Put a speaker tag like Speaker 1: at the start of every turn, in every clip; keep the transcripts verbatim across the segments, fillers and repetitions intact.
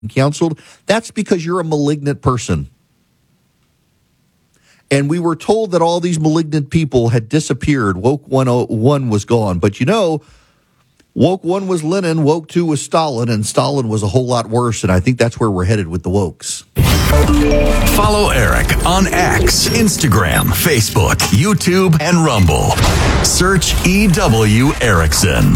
Speaker 1: counseled, that's because you're a malignant person. And we were told that all these malignant people had disappeared. Woke one oh one was gone. But you know, woke one was Lenin, woke two was Stalin, and Stalin was a whole lot worse. And I think that's where we're headed with the wokes.
Speaker 2: Follow Eric on X, Instagram, Facebook, YouTube, and Rumble. Search E W Erickson.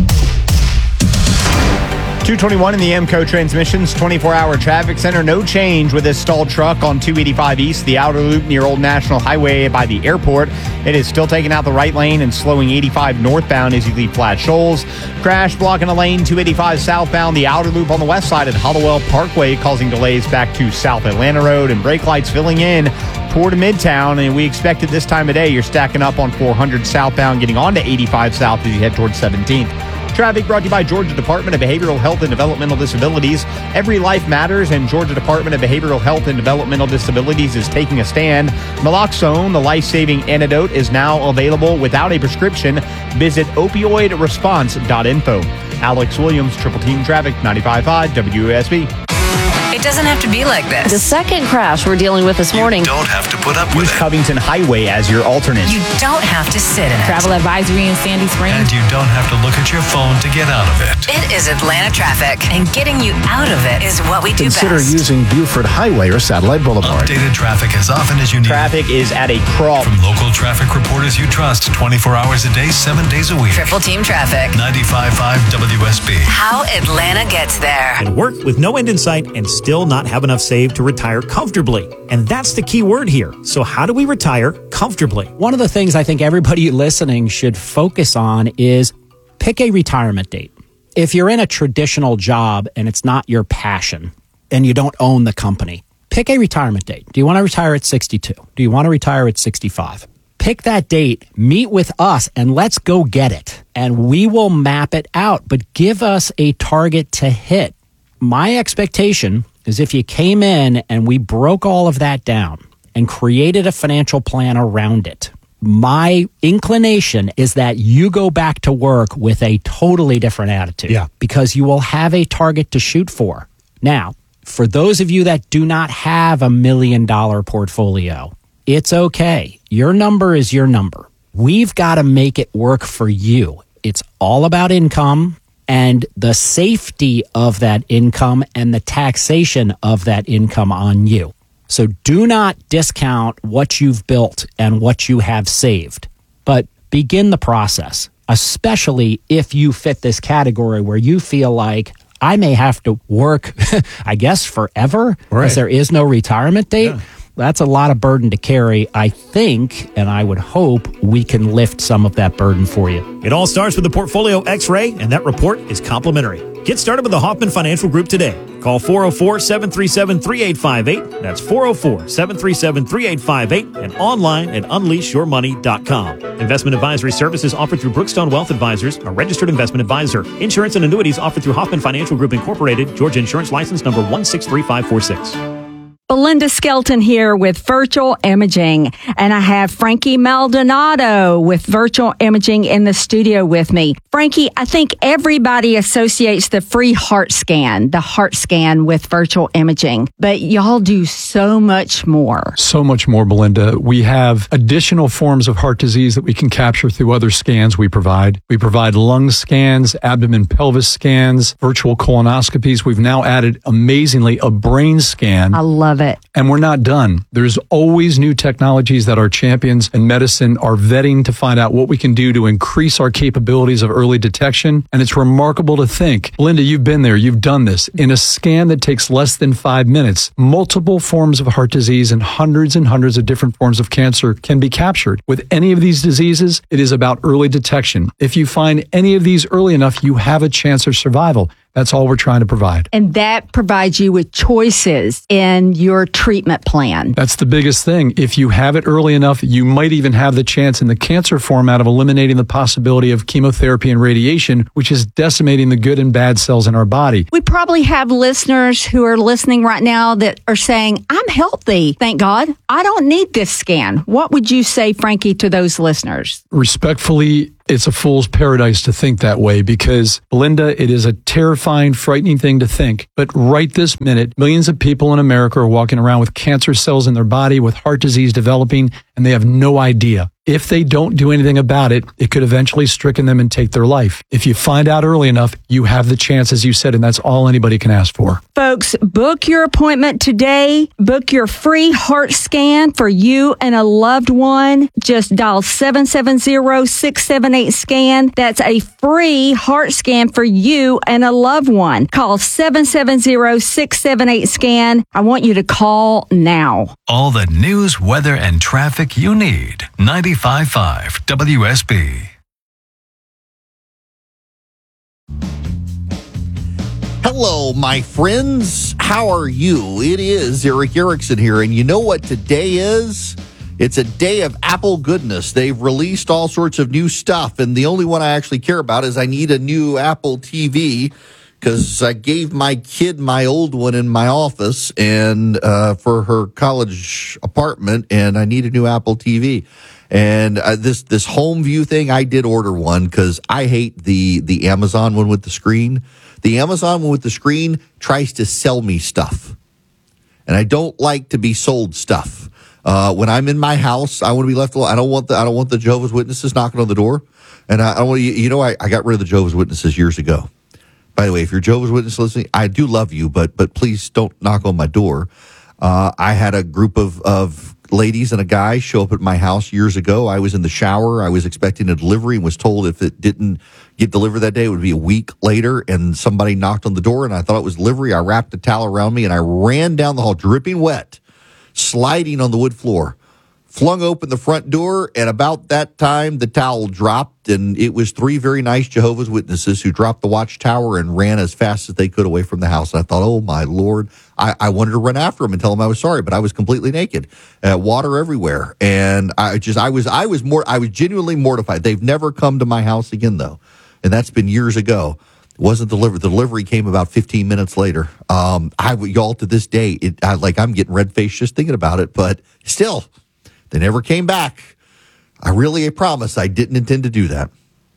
Speaker 3: two twenty-one in the AMCO Transmissions twenty-four hour traffic center. No change with this stalled truck on two eighty-five East, the outer loop near Old National Highway by the airport. It is still taking out the right lane and slowing eighty-five northbound as you leave Flat Shoals. Crash blocking a lane two eighty-five southbound, the outer loop on the west side at Hollowell Parkway, causing delays back to South Atlanta Road, and brake lights filling in toward Midtown. And we expect it this time of day. You're stacking up on four hundred southbound, getting onto eighty-five south as you head towards seventeenth. Traffic brought to you by Georgia Department of Behavioral Health and Developmental Disabilities. Every life matters, and Georgia Department of Behavioral Health and Developmental Disabilities is taking a stand. Naloxone, the life-saving antidote, is now available without a prescription. Visit opioid response dot info. Alex Williams, Triple Team Traffic, ninety-five point five W S B.
Speaker 4: It doesn't have to be like this.
Speaker 5: The second crash we're dealing with this morning.
Speaker 2: You don't have to put up with
Speaker 3: Use
Speaker 2: it.
Speaker 3: Covington Highway as your alternate.
Speaker 4: You don't have to sit in it.
Speaker 6: Travel advisory in Sandy Springs.
Speaker 2: And you don't have to look at your phone to get out of it.
Speaker 4: It is Atlanta traffic, and getting you out of it is what we do
Speaker 7: Consider
Speaker 4: best.
Speaker 7: using Buford Highway or Satellite Boulevard.
Speaker 2: Updated traffic as often as you need.
Speaker 3: Traffic is at a crawl.
Speaker 2: From local traffic reporters you trust, twenty-four hours a day, seven days a week.
Speaker 4: Triple Team Traffic.
Speaker 2: ninety-five point five W S B.
Speaker 4: How Atlanta gets there.
Speaker 8: And work with no end in sight and still not have enough saved to retire comfortably. And that's the key word here. So how do we retire comfortably?
Speaker 9: One of the things I think everybody listening should focus on is pick a retirement date. If you're in a traditional job and it's not your passion and you don't own the company, pick a retirement date. Do you want to retire at sixty-two? Do you want to retire at sixty-five? Pick that date, meet with us, and let's go get it. And we will map it out, but give us a target to hit. My expectation is if you came in and we broke all of that down and created a financial plan around it, my inclination is that you go back to work with a totally different attitude.
Speaker 7: Yeah.
Speaker 9: Because you will have a target to shoot for. Now, for those of you that do not have a million dollar portfolio, it's okay. Your number is your number. We've got to make it work for you. It's all about income and the safety of that income and the taxation of that income on you. So do not discount what you've built and what you have saved, but begin the process, especially if you fit this category where you feel like I may have to work, I guess, forever, because
Speaker 7: Right.
Speaker 9: there is no retirement date.
Speaker 7: Yeah.
Speaker 9: That's a lot of burden to carry. I think, and I would hope, we can lift some of that burden for you.
Speaker 8: It all starts with the Portfolio X-Ray, and that report is complimentary. Get started with the Hoffman Financial Group today. Call four oh four, seven three seven, three eight five eight. That's four oh four, seven three seven, three eight five eight and online at unleash your money dot com. Investment advisory services offered through Brookstone Wealth Advisors, a registered investment advisor. Insurance and annuities offered through Hoffman Financial Group Incorporated, Georgia Insurance License number one six three five four six.
Speaker 10: Belinda Skelton here with Virtual Imaging, and I have Frankie Maldonado with Virtual Imaging in the studio with me. Frankie, I think everybody associates the free heart scan, the heart scan with Virtual Imaging, but y'all do so much more.
Speaker 11: So much more, Belinda. We have additional forms of heart disease that we can capture through other scans we provide. We provide lung scans, abdomen pelvis scans, virtual colonoscopies. We've now added, amazingly, a brain scan.
Speaker 10: I love it.
Speaker 11: And we're not done. There's always new technologies that our champions in medicine are vetting to find out what we can do to increase our capabilities of early detection. And it's remarkable to think, Linda, you've been there, you've done this. In a scan that takes less than five minutes, multiple forms of heart disease and hundreds and hundreds of different forms of cancer can be captured. With any of these diseases, it is about early detection. If you find any of these early enough, you have a chance of survival. That's all we're trying to provide.
Speaker 10: And that provides you with choices in your treatment plan.
Speaker 11: That's the biggest thing. If you have it early enough, you might even have the chance in the cancer format of eliminating the possibility of chemotherapy and radiation, which is decimating the good and bad cells in our body.
Speaker 10: We probably have listeners who are listening right now that are saying, I'm healthy, thank God. I don't need this scan. What would you say, Frankie, to those listeners?
Speaker 11: Respectfully, it's a fool's paradise to think that way because, Linda, it is a terrifying, frightening thing to think. But right this minute, millions of people in America are walking around with cancer cells in their body, with heart disease developing, and they have no idea. If they don't do anything about it, it could eventually stricken them and take their life. If you find out early enough, you have the chance, as you said, and that's all anybody can ask for.
Speaker 10: Folks, book your appointment today. Book your free heart scan for you and a loved one. Just dial seven seven zero, six seven eight, SCAN. That's a free heart scan for you and a loved one. Call seven seven zero, six seven eight, SCAN. I want you to call now.
Speaker 2: All the news, weather, and traffic you need. ninety-five point five W S B.
Speaker 1: Hello, my friends. How are you? It is Eric Erickson here, and you know what today is? It's a day of Apple goodness. They've released all sorts of new stuff, and the only one I actually care about is I need a new Apple T V because I gave my kid my old one in my office and uh, for her college apartment, and I need a new Apple T V. And uh, this this home view thing, I did order one because I hate the the Amazon one with the screen. The Amazon one with the screen tries to sell me stuff, and I don't like to be sold stuff. Uh, when I'm in my house, I want to be left alone. I don't want the I don't want the Jehovah's Witnesses knocking on the door, and I, I want to, you know I, I got rid of the Jehovah's Witnesses years ago. By the way, if you're Jehovah's Witness listening, I do love you, but but please don't knock on my door. Uh, I had a group of of ladies and a guy show up at my house years ago. I was in the shower. I was expecting a delivery and was told if it didn't get delivered that day, it would be a week later. And somebody knocked on the door, and I thought it was delivery. I wrapped a towel around me, and I ran down the hall, dripping wet, sliding on the wood floor, flung open the front door, and about that time, the towel dropped, and it was three very nice Jehovah's Witnesses who dropped the watchtower and ran as fast as they could away from the house. And I thought, oh, my Lord. I, I wanted to run after them and tell them I was sorry, but I was completely naked, uh, water everywhere. And I just, I was, I was more, I was genuinely mortified. They've never come to my house again, though. And that's been years ago. It wasn't delivered. The delivery came about fifteen minutes later. Um, I, y'all, to this day, it, I, like, I'm getting red faced just thinking about it, but still, they never came back. I really I promise I didn't intend to do that.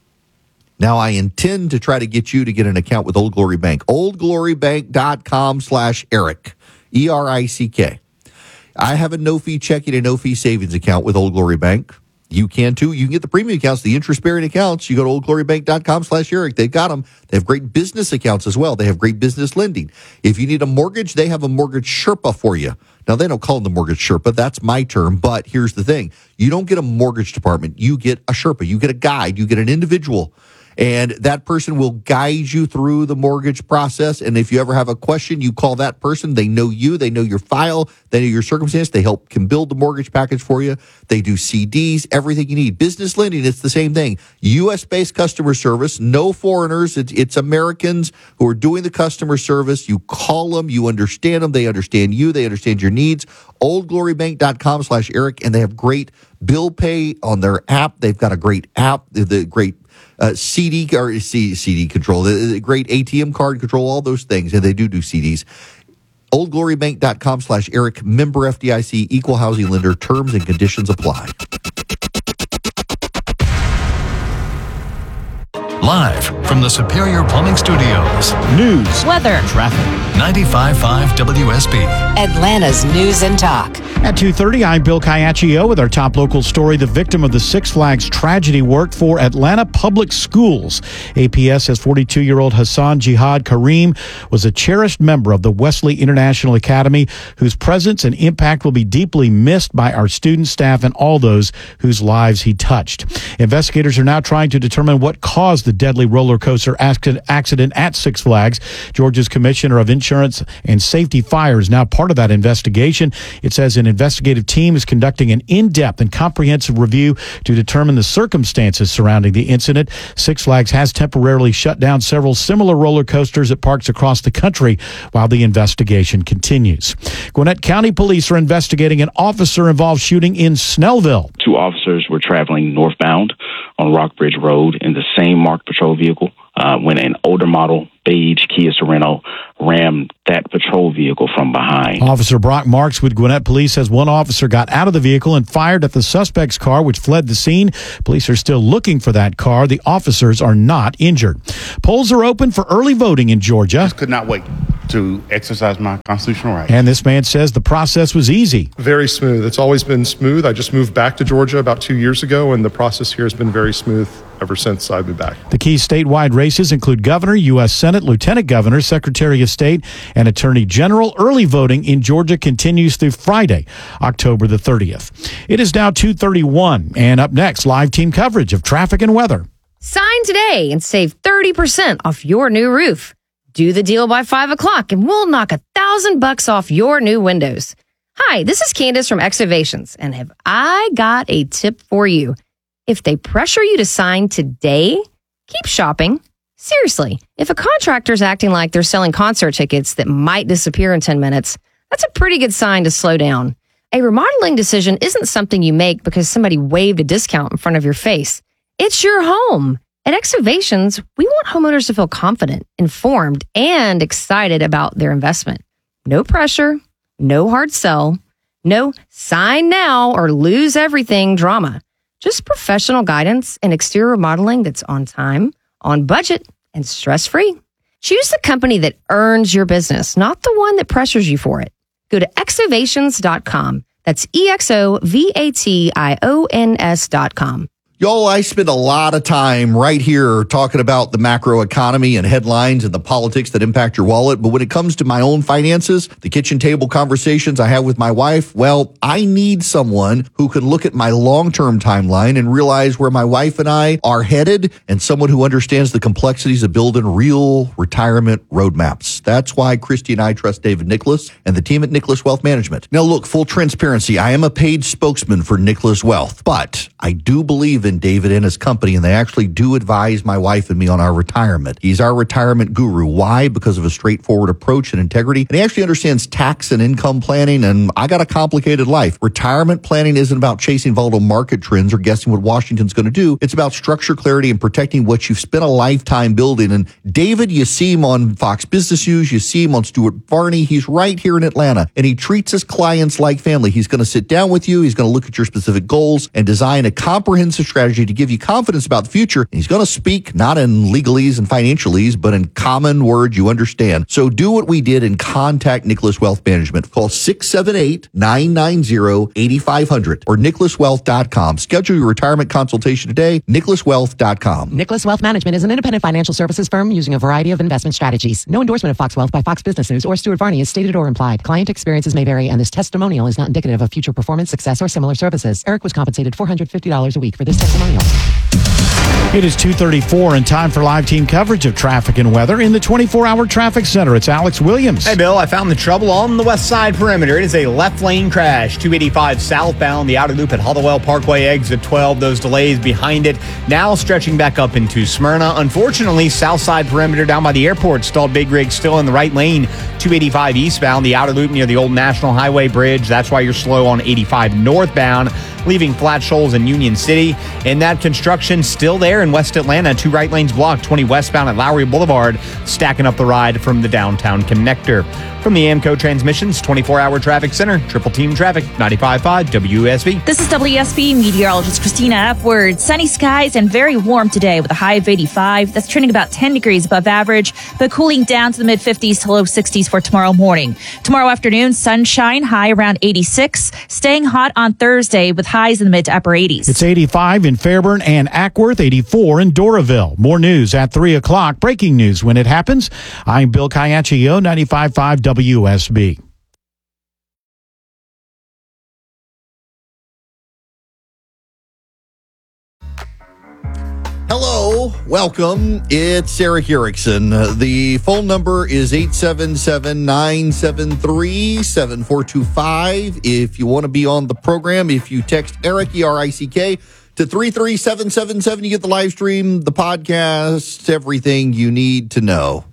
Speaker 1: Now, I intend to try to get you to get an account with Old Glory Bank. oldglorybank.com slash Eric, E R I C K. I have a no-fee checking and no-fee savings account with Old Glory Bank. You can, too. You can get the premium accounts, the interest-bearing accounts. You go to oldglorybank.com slash Eric. They've got them. They have great business accounts as well. They have great business lending. If you need a mortgage, they have a mortgage Sherpa for you. Now, they don't call them the mortgage Sherpa. That's my term. But here's the thing. You don't get a mortgage department. You get a Sherpa. You get a guide. You get an individual. And that person will guide you through the mortgage process. And if you ever have a question, you call that person. They know you. They know your file. They know your circumstance. They help can build the mortgage package for you. They do C Ds, everything you need. Business lending, it's the same thing. U S-based customer service, no foreigners. It's, it's Americans who are doing the customer service. You call them. You understand them. They understand you. They understand your needs. oldglorybank.com slash Eric. And they have great bill pay on their app. They've got a great app, the great Uh, C D or C, CD control, the, the great A T M card control, all those things, and they do do C Ds. oldglorybank.com slash Eric, member F D I C, equal housing lender, terms and conditions apply.
Speaker 2: Live from the Superior Plumbing Studios.
Speaker 8: News,
Speaker 5: weather,
Speaker 8: traffic.
Speaker 2: ninety-five point five W S B.
Speaker 4: Atlanta's News and Talk.
Speaker 6: At two thirty, I'm Bill Caiaccio with our top local story. The victim of the Six Flags tragedy worked for Atlanta Public Schools. A P S says forty-two-year-old Hassan Jihad Kareem was a cherished member of the Wesley International Academy, whose presence and impact will be deeply missed by our students, staff, and all those whose lives he touched. Investigators are now trying to determine what caused the deadly roller coaster accident at Six Flags. Georgia's Commissioner of Insurance and Safety Fire is now part of that investigation. It says an investigative team is conducting an in-depth and comprehensive review to determine the circumstances surrounding the incident. Six Flags has temporarily shut down several similar roller coasters at parks across the country while the investigation continues. Gwinnett County Police are investigating an officer-involved shooting in Snellville.
Speaker 12: Two officers were traveling northbound on Rockbridge Road in the same marked patrol vehicle uh, when an older model beige Kia Sorento rammed that patrol vehicle from behind.
Speaker 6: Officer Brock Marks with Gwinnett Police says one officer got out of the vehicle and fired at the suspect's car, which fled the scene. Police are still looking for that car. The officers are not injured. Polls are open for early voting in Georgia.
Speaker 13: Just could not wait to exercise my constitutional right.
Speaker 6: And this man says the process was easy.
Speaker 14: Very smooth. It's always been smooth. I just moved back to Georgia about two years ago, and the process here has been very smooth ever since I've been back.
Speaker 6: The key statewide races include governor, U S Senate, lieutenant governor, secretary of state, and attorney general. Early voting in Georgia continues through Friday, October the thirtieth. It is now two thirty-one, and up next, live team coverage of traffic and weather.
Speaker 15: Sign today and save thirty percent off your new roof. Do the deal by five o'clock and we'll knock a thousand bucks off your new windows. Hi, this is Candace from Excavations, and have I got a tip for you. If they pressure you to sign today, keep shopping. Seriously, if a contractor's acting like they're selling concert tickets that might disappear in ten minutes, that's a pretty good sign to slow down. A remodeling decision isn't something you make because somebody waved a discount in front of your face. It's your home. At Excavations, we want homeowners to feel confident, informed, and excited about their investment. No pressure, no hard sell, no sign now or lose everything drama. Just professional guidance and exterior remodeling that's on time, on budget, and stress-free. Choose the company that earns your business, not the one that pressures you for it. Go to excavations dot com. That's E X O V A T I O N S dot com.
Speaker 1: Y'all, I spend a lot of time right here talking about the macroeconomy and headlines and the politics that impact your wallet. But when it comes to my own finances, the kitchen table conversations I have with my wife, well, I need someone who can look at my long-term timeline and realize where my wife and I are headed, and someone who understands the complexities of building real retirement roadmaps. That's why Christy and I trust David Nicholas and the team at Nicholas Wealth Management. Now, look, full transparency, I am a paid spokesman for Nicholas Wealth, but I do believe in David and his company, and they actually do advise my wife and me on our retirement. He's our retirement guru. Why? Because of a straightforward approach and integrity. And he actually understands tax and income planning, and I got a complicated life. Retirement planning isn't about chasing volatile market trends or guessing what Washington's going to do. It's about structure, clarity, and protecting what you've spent a lifetime building. And David, you see him on Fox Business News, you see him on Stuart Varney. He's right here in Atlanta, and he treats his clients like family. He's going to sit down with you. He's going to look at your specific goals and design a comprehensive strategy to give you confidence about the future. And he's going to speak not in legalese and financialese, but in common words you understand. So do what we did and contact Nicholas Wealth Management. Call six seven eight, nine nine zero, eight five zero zero or nicholas wealth dot com. Schedule your retirement consultation today, nicholas wealth dot com.
Speaker 16: Nicholas Wealth Management is an independent financial services firm using a variety of investment strategies. No endorsement of Fox Wealth by Fox Business News or Stuart Varney is stated or implied. Client experiences may vary, and this testimonial is not indicative of future performance, success, or similar services. Eric was compensated four hundred fifty dollars a week for this testimonial.
Speaker 6: It is two thirty-four and time for live team coverage of traffic and weather in the twenty-four hour traffic center. It's Alex Williams.
Speaker 3: Hey, Bill, I found the trouble on the west side perimeter. It is a left lane crash, two eighty-five southbound, the outer loop at Hollowell Parkway, exit twelve. Those delays behind it, now stretching back up into Smyrna. Unfortunately, south side perimeter down by the airport, stalled big rig still in the right lane, two eighty-five eastbound, the outer loop near the old National Highway Bridge. That's why you're slow on eighty-five northbound, leaving Flat Shoals and Union City. And that construction still there in West Atlanta. Two right lanes blocked, twenty westbound at Lowry Boulevard, stacking up the ride from the downtown connector. From the AMCO Transmissions twenty-four hour Traffic Center, Triple Team Traffic, ninety-five point five W S B.
Speaker 17: This is W S B meteorologist Christina Upward. Sunny skies and very warm today with a high of eighty-five. That's trending about ten degrees above average, but cooling down to the mid fifties to low sixties for tomorrow morning. Tomorrow afternoon, sunshine, high around eighty-six. Staying hot on Thursday with highs in the mid to upper eighties.
Speaker 6: It's eighty-five in Fairburn and Ackworth, eighty-four in Doraville. More news at three o'clock. Breaking news when it happens. I'm Bill Caiaccio, ninety-five point five W S B.
Speaker 1: Hello, welcome. It's Eric Erickson. Uh, the phone number is eight seven seven, nine seven three, seven four two five. If you want to be on the program, if you text Eric, E R I C K, to three three seven seven seven, you get the live stream, the podcast, everything you need to know.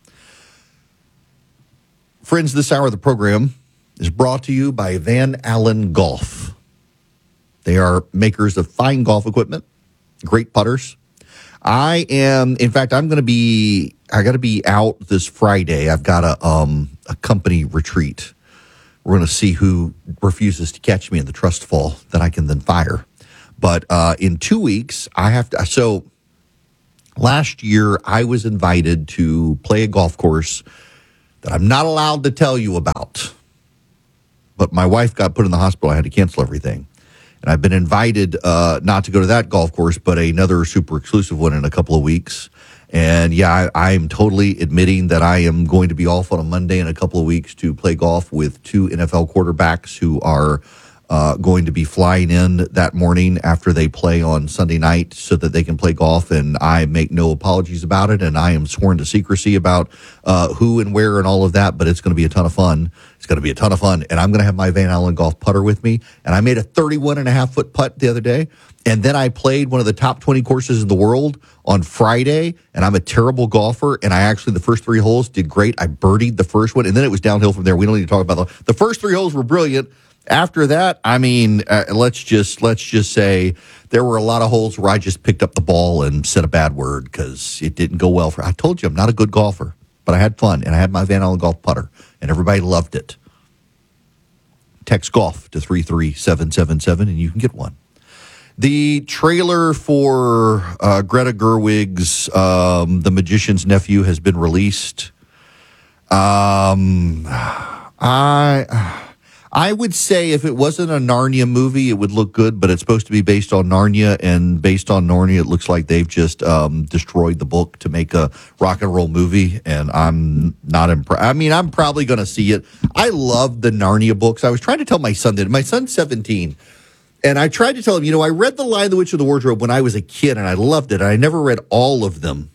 Speaker 1: Friends, this hour of the program is brought to you by Van Allen Golf. They are makers of fine golf equipment, great putters. I am, in fact, I'm going to be, I got to be out this Friday. I've got a, um, a company retreat. We're going to see who refuses to catch me in the trust fall that I can then fire. But uh, in two weeks, I have to, so last year I was invited to play a golf course that I'm not allowed to tell you about. But my wife got put in the hospital. I had to cancel everything. And I've been invited uh, not to go to that golf course, but another super exclusive one in a couple of weeks. And yeah, I, I'm totally admitting that I am going to be off on a Monday in a couple of weeks to play golf with two N F L quarterbacks who are uh, going to be flying in that morning after they play on Sunday night so that they can play golf. And I make no apologies about it. And I am sworn to secrecy about uh, who and where and all of that. But it's going to be a ton of fun. It's going to be a ton of fun. And I'm going to have my Van Allen golf putter with me. And I made a thirty-one and a half foot putt the other day. And then I played one of the top twenty courses in the world on Friday. And I'm a terrible golfer. And I actually, the first three holes did great. I birdied the first one. And then it was downhill from there. We don't need to talk about the, the first three holes were brilliant. After that, I mean, uh, let's just let's just say there were a lot of holes where I just picked up the ball and said a bad word because it didn't go well for. I told you I'm not a good golfer, but I had fun and I had my Van Allen golf putter and everybody loved it. Text golf to three three seven seven seven and you can get one. The trailer for uh, Greta Gerwig's um, The Magician's Nephew has been released. Um, I. I would say if it wasn't a Narnia movie, it would look good, but it's supposed to be based on Narnia, and based on Narnia, it looks like they've just um, destroyed the book to make a rock and roll movie, and I'm not impressed. I mean, I'm probably going to see it. I love the Narnia books. I was trying to tell my son that. My son's seventeen, and I tried to tell him, you know, I read The Lion, the Witch, and the Wardrobe when I was a kid, and I loved it, and I never read all of them.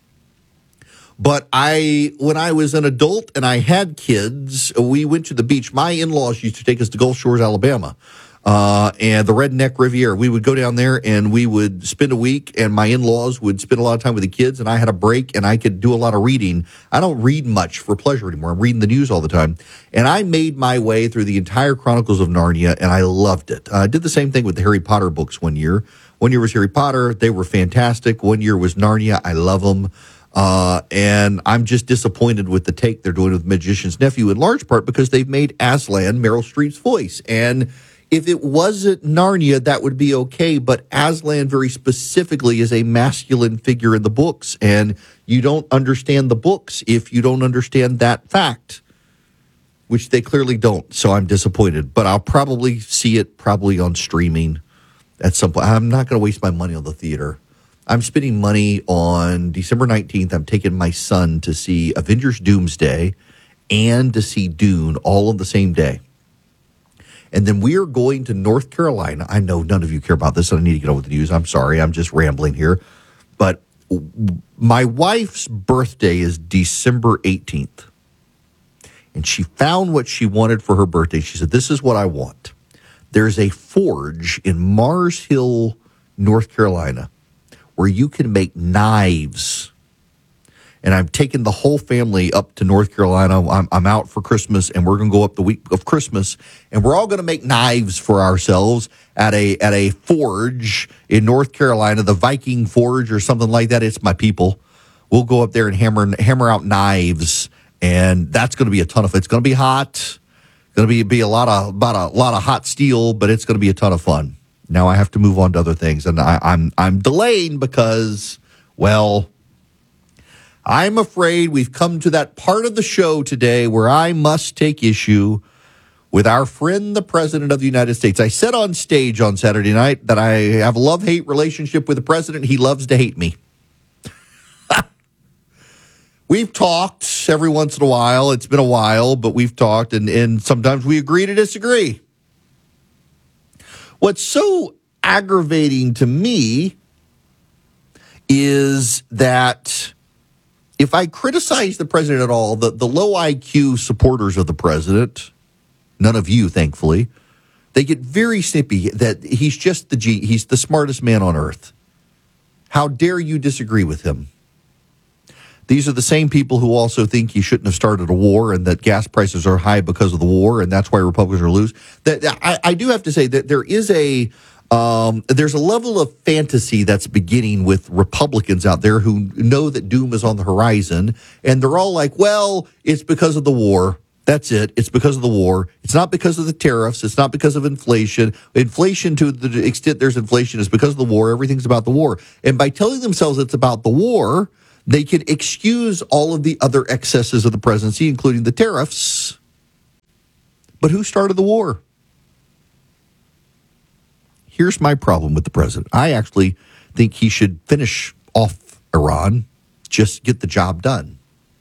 Speaker 1: But I, when I was an adult and I had kids, we went to the beach. My in-laws used to take us to Gulf Shores, Alabama, uh, and the Redneck Riviera. We would go down there and we would spend a week, and my in-laws would spend a lot of time with the kids, and I had a break and I could do a lot of reading. I don't read much for pleasure anymore. I'm reading the news all the time. And I made my way through the entire Chronicles of Narnia, and I loved it. I did the same thing with the Harry Potter books one year. One year was Harry Potter. They were fantastic. One year was Narnia. I love them. Uh, and I'm just disappointed with the take they're doing with Magician's Nephew in large part because they've made Aslan Meryl Streep's voice. And if it wasn't Narnia, that would be okay. But Aslan very specifically is a masculine figure in the books. And you don't understand the books if you don't understand that fact, which they clearly don't. So I'm disappointed. But I'll probably see it probably on streaming at some point. I'm not going to waste my money on the theater. I'm spending money on December nineteenth. I'm taking my son to see Avengers Doomsday and to see Dune all on the same day. And then we are going to North Carolina. I know none of you care about this, and I need to get on with the news. I'm sorry. I'm just rambling here. But my wife's birthday is December eighteenth. And she found what she wanted for her birthday. She said, this is what I want. There's a forge in Mars Hill, North Carolina, where you can make knives. And I'm taking the whole family up to North Carolina. I'm, I'm out for Christmas, and we're going to go up the week of Christmas, and we're all going to make knives for ourselves at a at a forge in North Carolina, the Viking Forge or something like that. It's my people. We'll go up there and hammer hammer out knives, and that's going to be a ton of fun. It's going to be hot. It's going to be be a lot of about a lot of hot steel, but it's going to be a ton of fun. Now I have to move on to other things, and I, I'm I'm delaying because, well, I'm afraid we've come to that part of the show today where I must take issue with our friend, the President of the United States. I said on stage on Saturday night that I have a love-hate relationship with the President. He loves to hate me. We've talked every once in a while. It's been a while, but we've talked, and, and sometimes we agree to disagree. What's so aggravating to me is that if I criticize the president at all, the, the low I Q supporters of the president, none of you, thankfully, they get very snippy that he's just the G, he's the smartest man on earth. How dare you disagree with him? These are the same people who also think you shouldn't have started a war and that gas prices are high because of the war, and that's why Republicans are lose. That I, I do have to say that there is a Um, there's a level of fantasy that's beginning with Republicans out there who know that doom is on the horizon, and they're all like, well, it's because of the war. That's it. It's because of the war. It's not because of the tariffs. It's not because of inflation. Inflation, to the extent there's inflation, is because of the war. Everything's about the war. And by telling themselves it's about the war, they can excuse all of the other excesses of the presidency, including the tariffs. But who started the war? Here's my problem with the president. I actually think he should finish off Iran, just get the job done.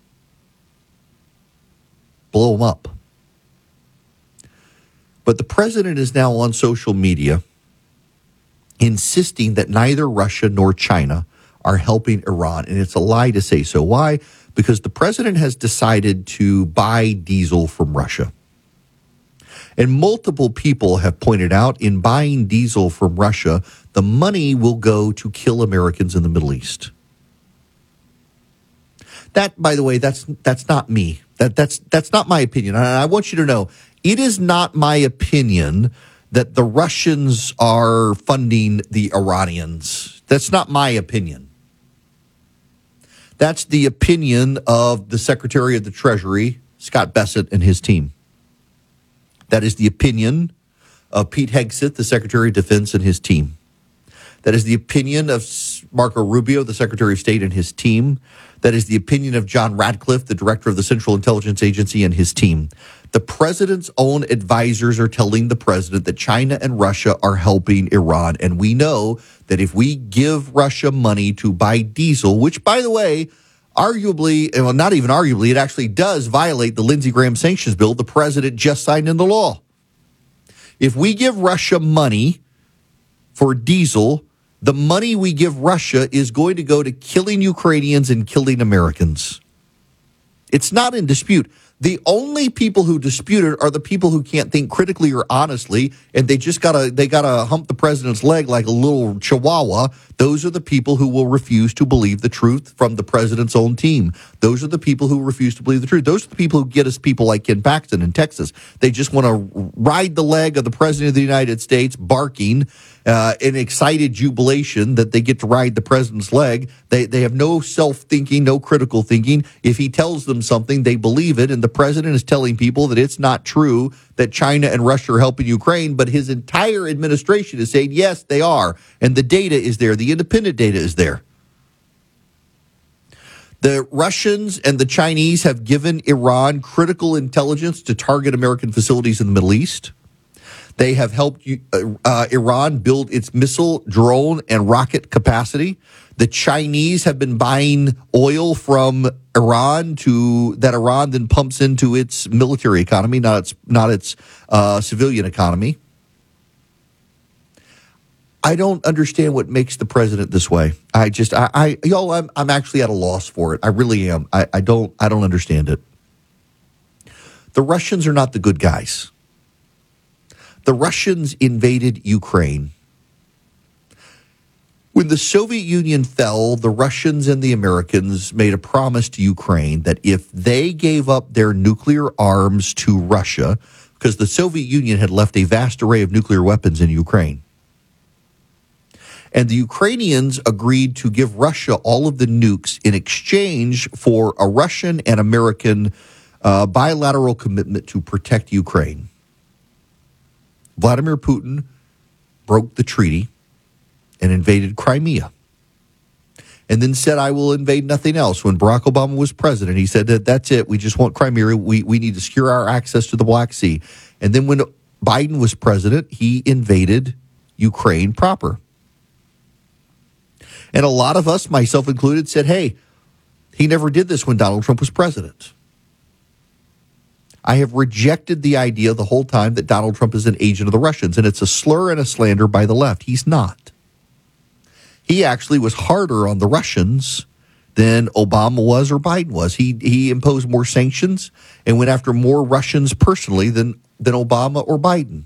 Speaker 1: Blow them up. But the president is now on social media insisting that neither Russia nor China are helping Iran. And it's a lie to say so. Why? Because the president has decided to buy diesel from Russia. And multiple people have pointed out in buying diesel from Russia, the money will go to kill Americans in the Middle East. That, by the way, that's that's not me. That that's that's not my opinion. And I want you to know, it is not my opinion that the Russians are funding the Iranians. That's not my opinion. That's the opinion of the Secretary of the Treasury, Scott Bessent, and his team. That is the opinion of Pete Hegseth, the Secretary of Defense, and his team. That is the opinion of Marco Rubio, the Secretary of State, and his team. That is the opinion of John Ratcliffe, the Director of the Central Intelligence Agency, and his team. The president's own advisors are telling the president that China and Russia are helping Iran. And we know that if we give Russia money to buy diesel, which, by the way, arguably, well, not even arguably, it actually does violate the Lindsey Graham sanctions bill the president just signed into law. If we give Russia money for diesel, the money we give Russia is going to go to killing Ukrainians and killing Americans. It's not in dispute. The only people who dispute it are the people who can't think critically or honestly, and they just gotta they gotta hump the president's leg like a little chihuahua. Those are the people who will refuse to believe the truth from the president's own team. Those are the people who refuse to believe the truth. Those are the people who get us people like Ken Paxton in Texas. They just want to ride the leg of the president of the United States, barking uh, in excited jubilation that they get to ride the president's leg. They they have no self-thinking, no critical thinking. If he tells them something, they believe it, and the president is telling people that it's not true that China and Russia are helping Ukraine, but his entire administration is saying, yes, they are. And the data is there. The independent data is there. The Russians and the Chinese have given Iran critical intelligence to target American facilities in the Middle East. They have helped uh, Iran build its missile, drone, and rocket capacity. The Chinese have been buying oil from Iran to that Iran then pumps into its military economy, not its not its uh, civilian economy. I don't understand what makes the president this way. I just, I, I y'all, I'm, I'm actually at a loss for it. I really am. I, I don't, I don't understand it. The Russians are not the good guys. The Russians invaded Ukraine. When the Soviet Union fell, the Russians and the Americans made a promise to Ukraine that if they gave up their nuclear arms to Russia, because the Soviet Union had left a vast array of nuclear weapons in Ukraine, and the Ukrainians agreed to give Russia all of the nukes in exchange for a Russian and American uh, bilateral commitment to protect Ukraine. Vladimir Putin broke the treaty and invaded Crimea, and then said, I will invade nothing else. When Barack Obama was president, he said that that's it. We just want Crimea. We, we need to secure our access to the Black Sea. And then when Biden was president, he invaded Ukraine proper. And a lot of us, myself included, said, hey, he never did this when Donald Trump was president. I have rejected the idea the whole time that Donald Trump is an agent of the Russians, and it's a slur and a slander by the left. He's not. He actually was harder on the Russians than Obama was or Biden was. He he imposed more sanctions and went after more Russians personally than, than Obama or Biden.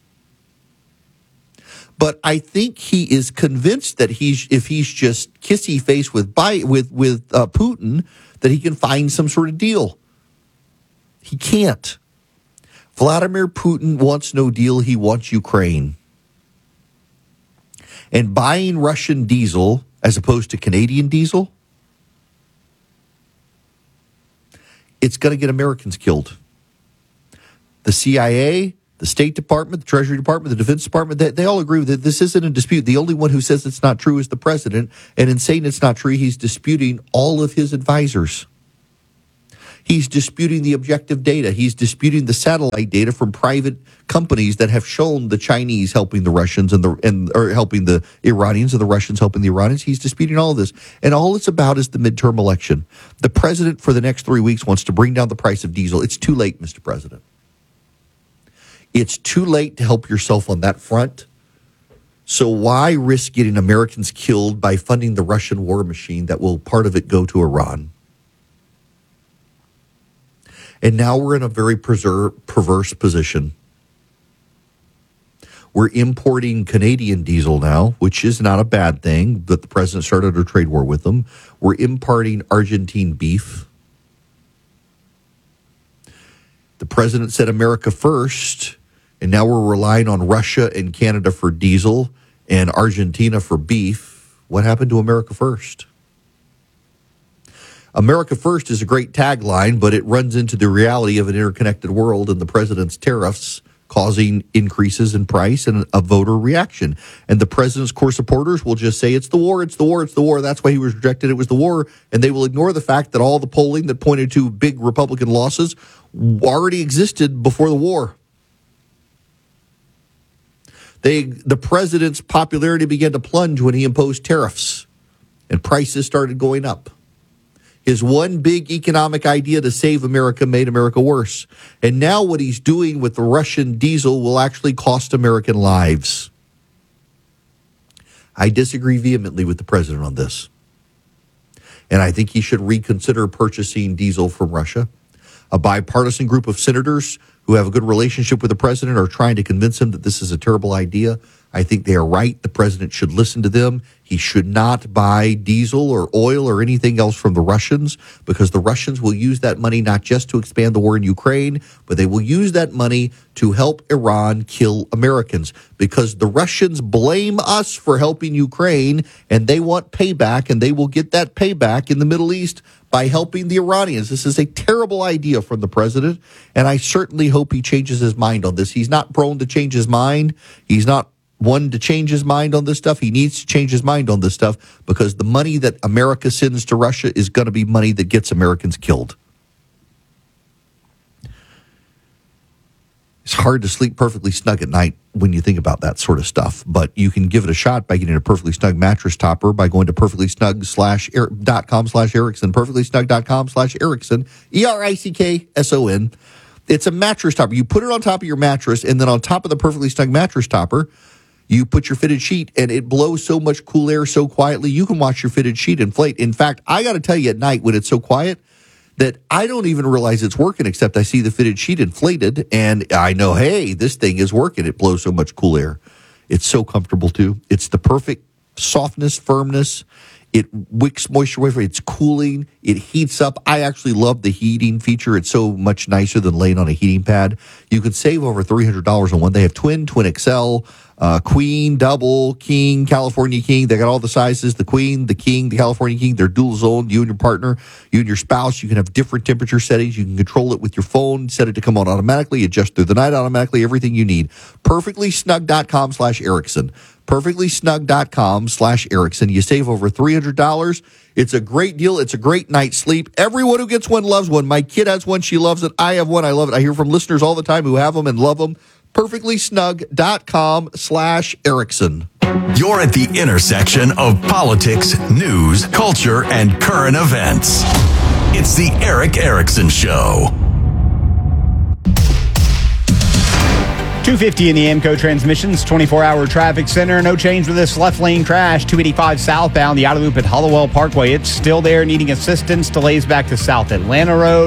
Speaker 1: But I think he is convinced that he's if he's just kissy face with Biden, with with uh, Putin, that he can find some sort of deal. He can't. Vladimir Putin wants no deal. He wants Ukraine. And buying Russian diesel as opposed to Canadian diesel, it's going to get Americans killed. The C I A, the State Department, the Treasury Department, the Defense Department, they, they all agree with it. This isn't a dispute. The only one who says it's not true is the president. And in saying it's not true, he's disputing all of his advisors. He's disputing the objective data. He's disputing the satellite data from private companies that have shown the Chinese helping the Russians and the and or helping the Iranians and the Russians helping the Iranians. He's disputing all of this. And all it's about is the midterm election. The president for the next three weeks wants to bring down the price of diesel. It's too late, Mister President. It's too late to help yourself on that front. So why risk getting Americans killed by funding the Russian war machine that will part of it go to Iran? And now we're in a very preserve, perverse position. We're importing Canadian diesel now, which is not a bad thing, but the president started a trade war with them. We're importing Argentine beef. The president said America first, and now we're relying on Russia and Canada for diesel and Argentina for beef. What happened to America first? America first is a great tagline, but it runs into the reality of an interconnected world and the president's tariffs causing increases in price and a voter reaction. And the president's core supporters will just say, it's the war, it's the war, it's the war. That's why he was rejected. It was the war. And they will ignore the fact that all the polling that pointed to big Republican losses already existed before the war. They, the president's popularity began to plunge when he imposed tariffs and prices started going up. His one big economic idea to save America made America worse. And now what he's doing with the Russian diesel will actually cost American lives. I disagree vehemently with the president on this. And I think he should reconsider purchasing diesel from Russia. A bipartisan group of senators who have a good relationship with the president are trying to convince him that this is a terrible idea. I think they are right. The president should listen to them. He should not buy diesel or oil or anything else from the Russians, because the Russians will use that money not just to expand the war in Ukraine, but they will use that money to help Iran kill Americans, because the Russians blame us for helping Ukraine and they want payback, and they will get that payback in the Middle East by helping the Iranians. This is a terrible idea from the president, and I certainly hope he changes his mind on this. He's not prone to change his mind. He's not one to change his mind on this stuff. He needs to change his mind on this stuff, because the money that America sends to Russia is going to be money that gets Americans killed. It's hard to sleep perfectly snug at night when you think about that sort of stuff, but you can give it a shot by getting a Perfectly Snug mattress topper by going to perfectly snug dot com slash Erickson, perfectly snug dot com slash Erickson, E R I C K S O N. It's a mattress topper. You put it on top of your mattress, and then on top of the Perfectly Snug mattress topper, you put your fitted sheet, and it blows so much cool air so quietly, you can watch your fitted sheet inflate. In fact, I got to tell you, at night when it's so quiet that I don't even realize it's working, except I see the fitted sheet inflated, and I know, hey, this thing is working. It blows so much cool air. It's so comfortable, too. It's the perfect softness, firmness. It wicks moisture away from it. It's cooling. It heats up. I actually love the heating feature. It's so much nicer than laying on a heating pad. You could save over three hundred dollars on one. They have twin, twin X L, uh, queen, double, king, California king. They got all the sizes, the queen, the king, the California king. They're dual zone. You and your partner, you and your spouse, you can have different temperature settings. You can control it with your phone, set it to come on automatically, adjust through the night automatically, everything you need. perfectly snug dot com slash Erickson. perfectly snug dot com slash Erickson. You save over three hundred dollars. It's a great deal. It's a great night's sleep. Everyone who gets one loves one. My kid has one. She loves it. I have one. I love it. I hear from listeners all the time who have them and love them. perfectly snug dot com slash Erickson.
Speaker 2: You're at the intersection of politics, news, culture, and current events. It's the Erick Erickson Show.
Speaker 3: two fifty in the AMCO Transmissions twenty-four hour traffic center. No change with this left lane crash. two eighty-five southbound, the outer loop at Hollowell Parkway. It's still there, needing assistance. Delays back to South Atlanta Road.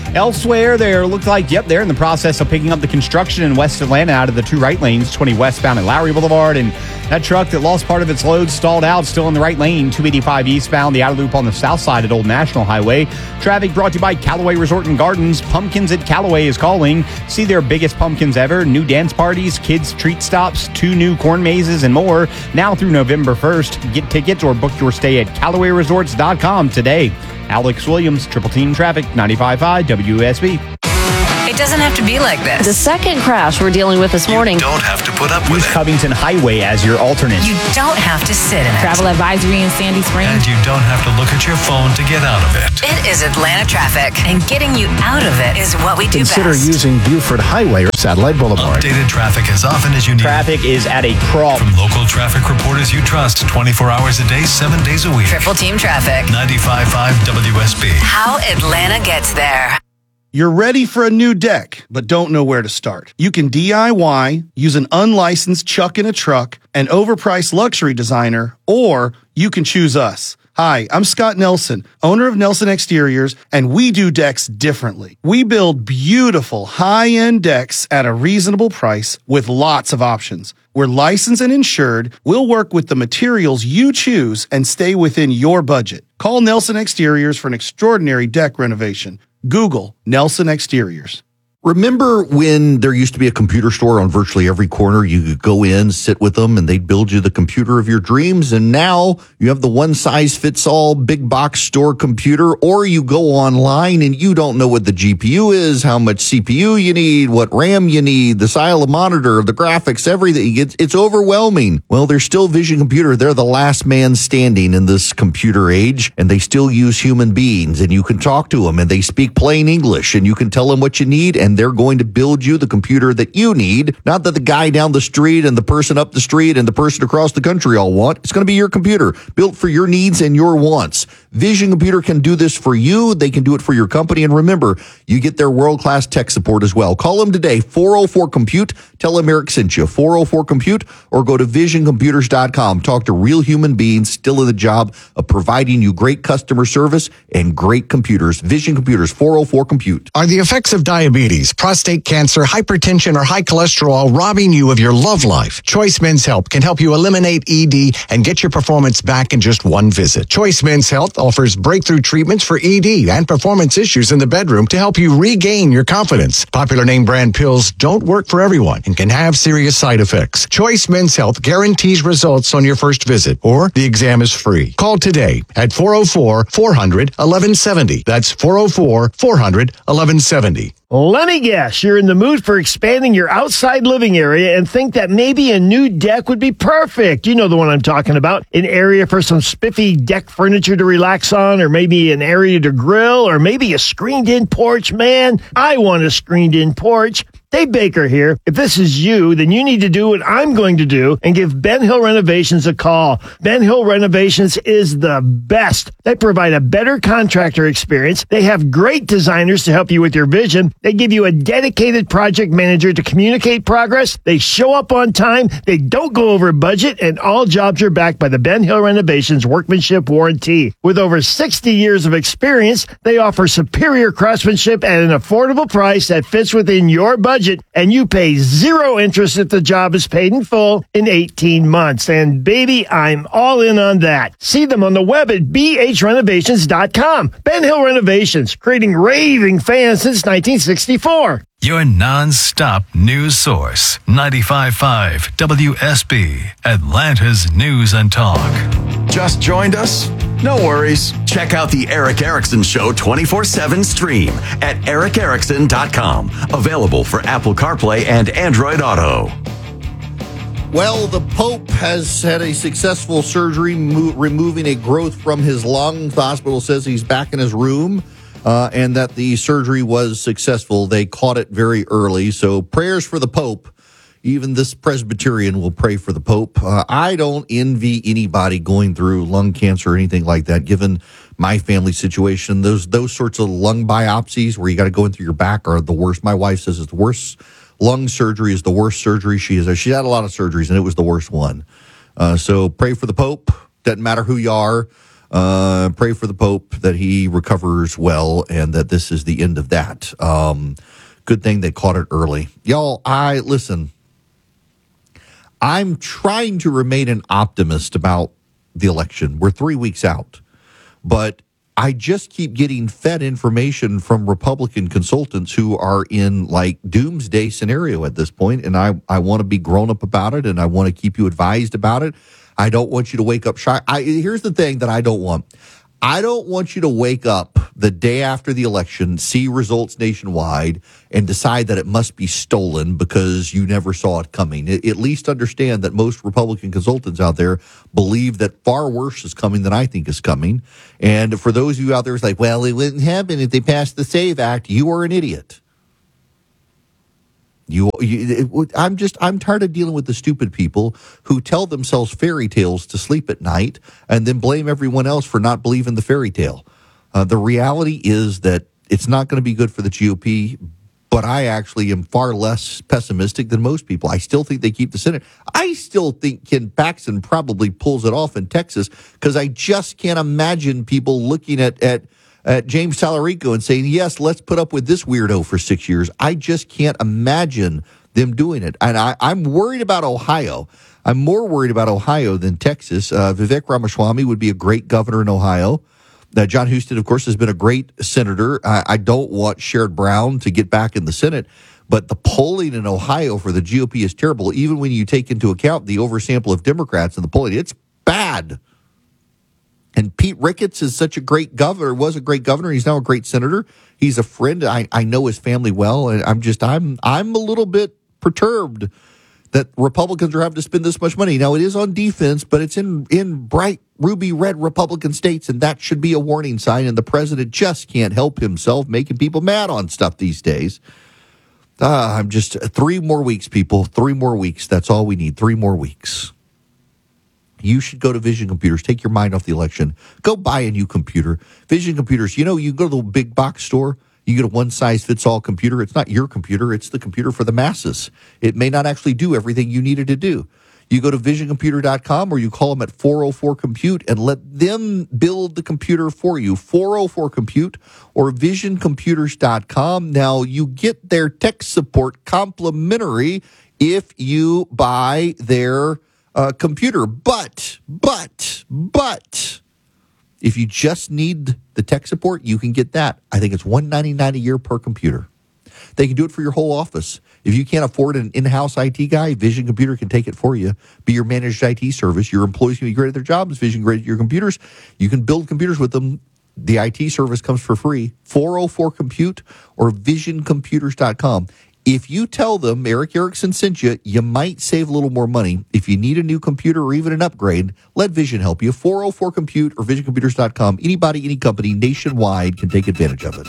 Speaker 3: Elsewhere, there looks like, yep, they're in the process of picking up the construction in West Atlanta out of the two right lanes, twenty westbound at Lowry Boulevard. And that truck that lost part of its load stalled out, still in the right lane, two eighty-five eastbound, the outer loop on the south side at Old National Highway. Traffic brought to you by Callaway Resort and Gardens. Pumpkins at Callaway is calling. See their biggest pumpkins ever, new dance parties, kids treat stops, two new corn mazes, and more. Now through November first. Get tickets or book your stay at Callaway Resorts dot com today. Alex Williams, Triple Team Traffic, ninety-five point five W S B.
Speaker 4: It doesn't have to be like this.
Speaker 5: The second crash we're dealing with this morning.
Speaker 2: You don't have to put up with
Speaker 3: Use
Speaker 2: it.
Speaker 3: Covington Highway as your alternate.
Speaker 4: You don't have to sit in it.
Speaker 17: Travel advisory in Sandy Springs.
Speaker 2: And you don't have to look at your phone to get out of it.
Speaker 4: It is Atlanta traffic, and getting you out of it is what we do
Speaker 7: Consider
Speaker 4: best.
Speaker 7: using Buford Highway or Satellite Boulevard.
Speaker 2: Updated traffic as often as you need.
Speaker 3: Traffic is at a crawl.
Speaker 2: From local traffic reporters you trust twenty-four hours a day, seven days a week.
Speaker 4: Triple Team Traffic.
Speaker 2: ninety-five point five W S B.
Speaker 4: How Atlanta gets there.
Speaker 18: You're ready for a new deck, but don't know where to start. You can D I Y, use an unlicensed chuck in a truck, an overpriced luxury designer, or you can choose us. Hi, I'm Scott Nelson, owner of Nelson Exteriors, and we do decks differently. We build beautiful, high-end decks at a reasonable price with lots of options. We're licensed and insured. We'll work with the materials you choose and stay within your budget. Call Nelson Exteriors for an extraordinary deck renovation. Google Nelson Exteriors.
Speaker 1: Remember when there used to be a computer store on virtually every corner? You could go in, sit with them, and they'd build you the computer of your dreams. And now you have the one-size-fits-all big box store computer, or you go online and you don't know what the G P U is, how much C P U you need, what RAM you need, the style of monitor, the graphics, everything. It's, it's overwhelming. Well, there's still Vision Computer. They're the last man standing in this computer age, and they still use human beings, and you can talk to them, and they speak plain English, and you can tell them what you need, and they're going to build you the computer that you need. Not that the guy down the street and the person up the street and the person across the country all want. It's going to be your computer, built for your needs and your wants. Vision Computer can do this for you. They can do it for your company. And remember, you get their world-class tech support as well. Call them today, four oh four compute. Tell them Eric sent you, four oh four compute, or go to vision computers dot com. Talk to real human beings still in the job of providing you great customer service and great computers. Vision Computers, four oh four compute.
Speaker 19: Are the effects of diabetes, prostate cancer, hypertension, or high cholesterol robbing you of your love life? Choice Men's Health can help you eliminate E D and get your performance back in just one visit. Choice Men's Health offers breakthrough treatments for E D and performance issues in the bedroom to help you regain your confidence. Popular name brand pills don't work for everyone and can have serious side effects. Choice Men's Health guarantees results on your first visit, or the exam is free. Call today at four oh four, four hundred, eleven seventy. That's four oh four, four hundred, eleven seventy.
Speaker 20: Let me guess, you're in the mood for expanding your outside living area and think that maybe a new deck would be perfect. You know the one I'm talking about. An area for some spiffy deck furniture to relax on, or maybe an area to grill, or maybe a screened-in porch. Man, I want a screened-in porch. Dave Baker here. If this is you, then you need to do what I'm going to do and give Ben Hill Renovations a call. Ben Hill Renovations is the best. They provide a better contractor experience. They have great designers to help you with your vision. They give you a dedicated project manager to communicate progress. They show up on time. They don't go over budget, and all jobs are backed by the Ben Hill Renovations Workmanship Warranty. With over sixty years of experience, they offer superior craftsmanship at an affordable price that fits within your budget. And you pay zero interest if the job is paid in full in eighteen months. And baby, I'm all in on that. See them on the web at b h renovations dot com. Ben Hill Renovations, creating raving fans since nineteen sixty-four.
Speaker 2: Your non-stop news source, ninety-five point five W S B, Atlanta's News and Talk. Just joined us? No worries. Check out the Eric Erickson Show twenty-four seven stream at eric erickson dot com. Available for Apple CarPlay and Android Auto.
Speaker 1: Well, the Pope has had a successful surgery mo- removing a growth from his lung. The hospital says he's back in his room. Uh, and that the surgery was successful. They caught it very early. So prayers for the Pope. Even this Presbyterian will pray for the Pope. Uh, I don't envy anybody going through lung cancer or anything like that, given my family situation. Those those sorts of lung biopsies where you got to go in through your back are the worst. My wife says it's the worst. Lung surgery is the worst surgery she has. She's had a lot of surgeries, and it was the worst one. Uh, so pray for the Pope. Doesn't matter who you are. Uh, pray for the Pope that he recovers well and that this is the end of that. Um, good thing they caught it early. Y'all, I listen, I'm trying to remain an optimist about the election. We're three weeks out, but I just keep getting fed information from Republican consultants who are in like doomsday scenario at this point, and I, I want to be grown up about it, and I want to keep you advised about it. I don't want you to wake up shy. I, here's the thing that I don't want. I don't want you to wake up the day after the election, see results nationwide, and decide that it must be stolen because you never saw it coming. At least understand that most Republican consultants out there believe that far worse is coming than I think is coming. And for those of you out there who's like, well, it wouldn't happen if they passed the SAVE Act, you are an idiot. You, you it, I'm just, I'm tired of dealing with the stupid people who tell themselves fairy tales to sleep at night and then blame everyone else for not believing the fairy tale. Uh, the reality is that it's not going to be good for the G O P, but I actually am far less pessimistic than most people. I still think they keep the Senate. I still think Ken Paxton probably pulls it off in Texas because I just can't imagine people looking at, at, at James Tallarico and saying, yes, let's put up with this weirdo for six years. I just can't imagine them doing it. And I, I'm worried about Ohio. I'm more worried about Ohio than Texas. Uh, Vivek Ramaswamy would be a great governor in Ohio. Uh, John Huston, of course, has been a great senator. I, I don't want Sherrod Brown to get back in the Senate, but the polling in Ohio for the G O P is terrible. Even when you take into account the oversample of Democrats in the polling, it's bad. And Pete Ricketts is such a great governor, was a great governor. He's now a great senator. He's a friend. I, I know his family well, and I'm just, I'm, I'm a little bit perturbed that Republicans are having to spend this much money. Now, it is on defense, but it's in, in bright ruby red Republican states, and that should be a warning sign, and the president just can't help himself making people mad on stuff these days. Uh, I'm just, three more weeks, people, three more weeks. That's all we need, three more weeks. You should go to Vision Computers. Take your mind off the election. Go buy a new computer. Vision Computers, you know, you go to the big box store, you get a one-size-fits-all computer. It's not your computer. It's the computer for the masses. It may not actually do everything you need it to do. You go to vision computer dot com or you call them at four oh four compute and let them build the computer for you. four oh four compute or vision computers dot com. Now, you get their tech support complimentary if you buy their uh, computer. But, but, but... if you just need the tech support, you can get that. I think it's one hundred ninety-nine dollars a year per computer. They can do it for your whole office. If you can't afford an in-house I T guy, Vision Computer can take it for you. Be your managed I T service. Your employees can be great at their jobs. Vision great at your computers. You can build computers with them. The I T service comes for free. four oh four compute or vision computers dot com. If you tell them Eric Erickson sent you, you might save a little more money. If you need a new computer or even an upgrade, let Vision help you. four oh four compute or vision computers dot com. Anybody, any company nationwide can take advantage of it.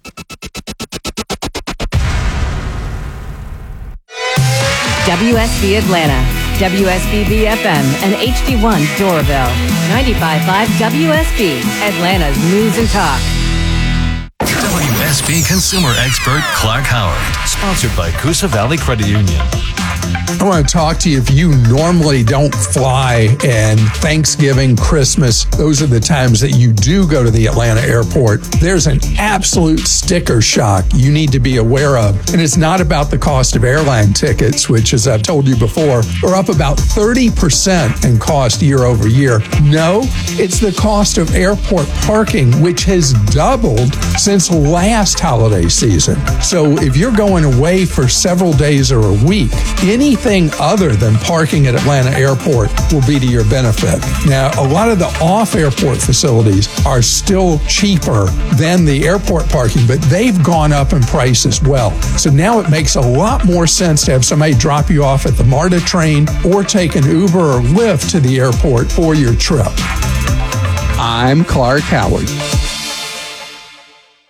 Speaker 5: W S B Atlanta, W S B B F M, and H D one Doraville. ninety-five point five W S B, Atlanta's News and Talk.
Speaker 2: W S B consumer expert Clark Howard, sponsored by Coosa Valley Credit Union.
Speaker 21: I want to talk to you if you normally don't fly, and Thanksgiving, Christmas, those are the times that you do go to the Atlanta airport. There's an absolute sticker shock you need to be aware of. And it's not about the cost of airline tickets, which, as I've told you before, are up about thirty percent in cost year over year. No, it's the cost of airport parking, which has doubled since last holiday season. So if you're going away for several days or a week, anything other than parking at Atlanta Airport will be to your benefit. Now, a lot of the off-airport facilities are still cheaper than the airport parking, but they've gone up in price as well. So now it makes a lot more sense to have somebody drop you off at the MARTA train or take an Uber or Lyft to the airport for your trip. I'm Clark Howard.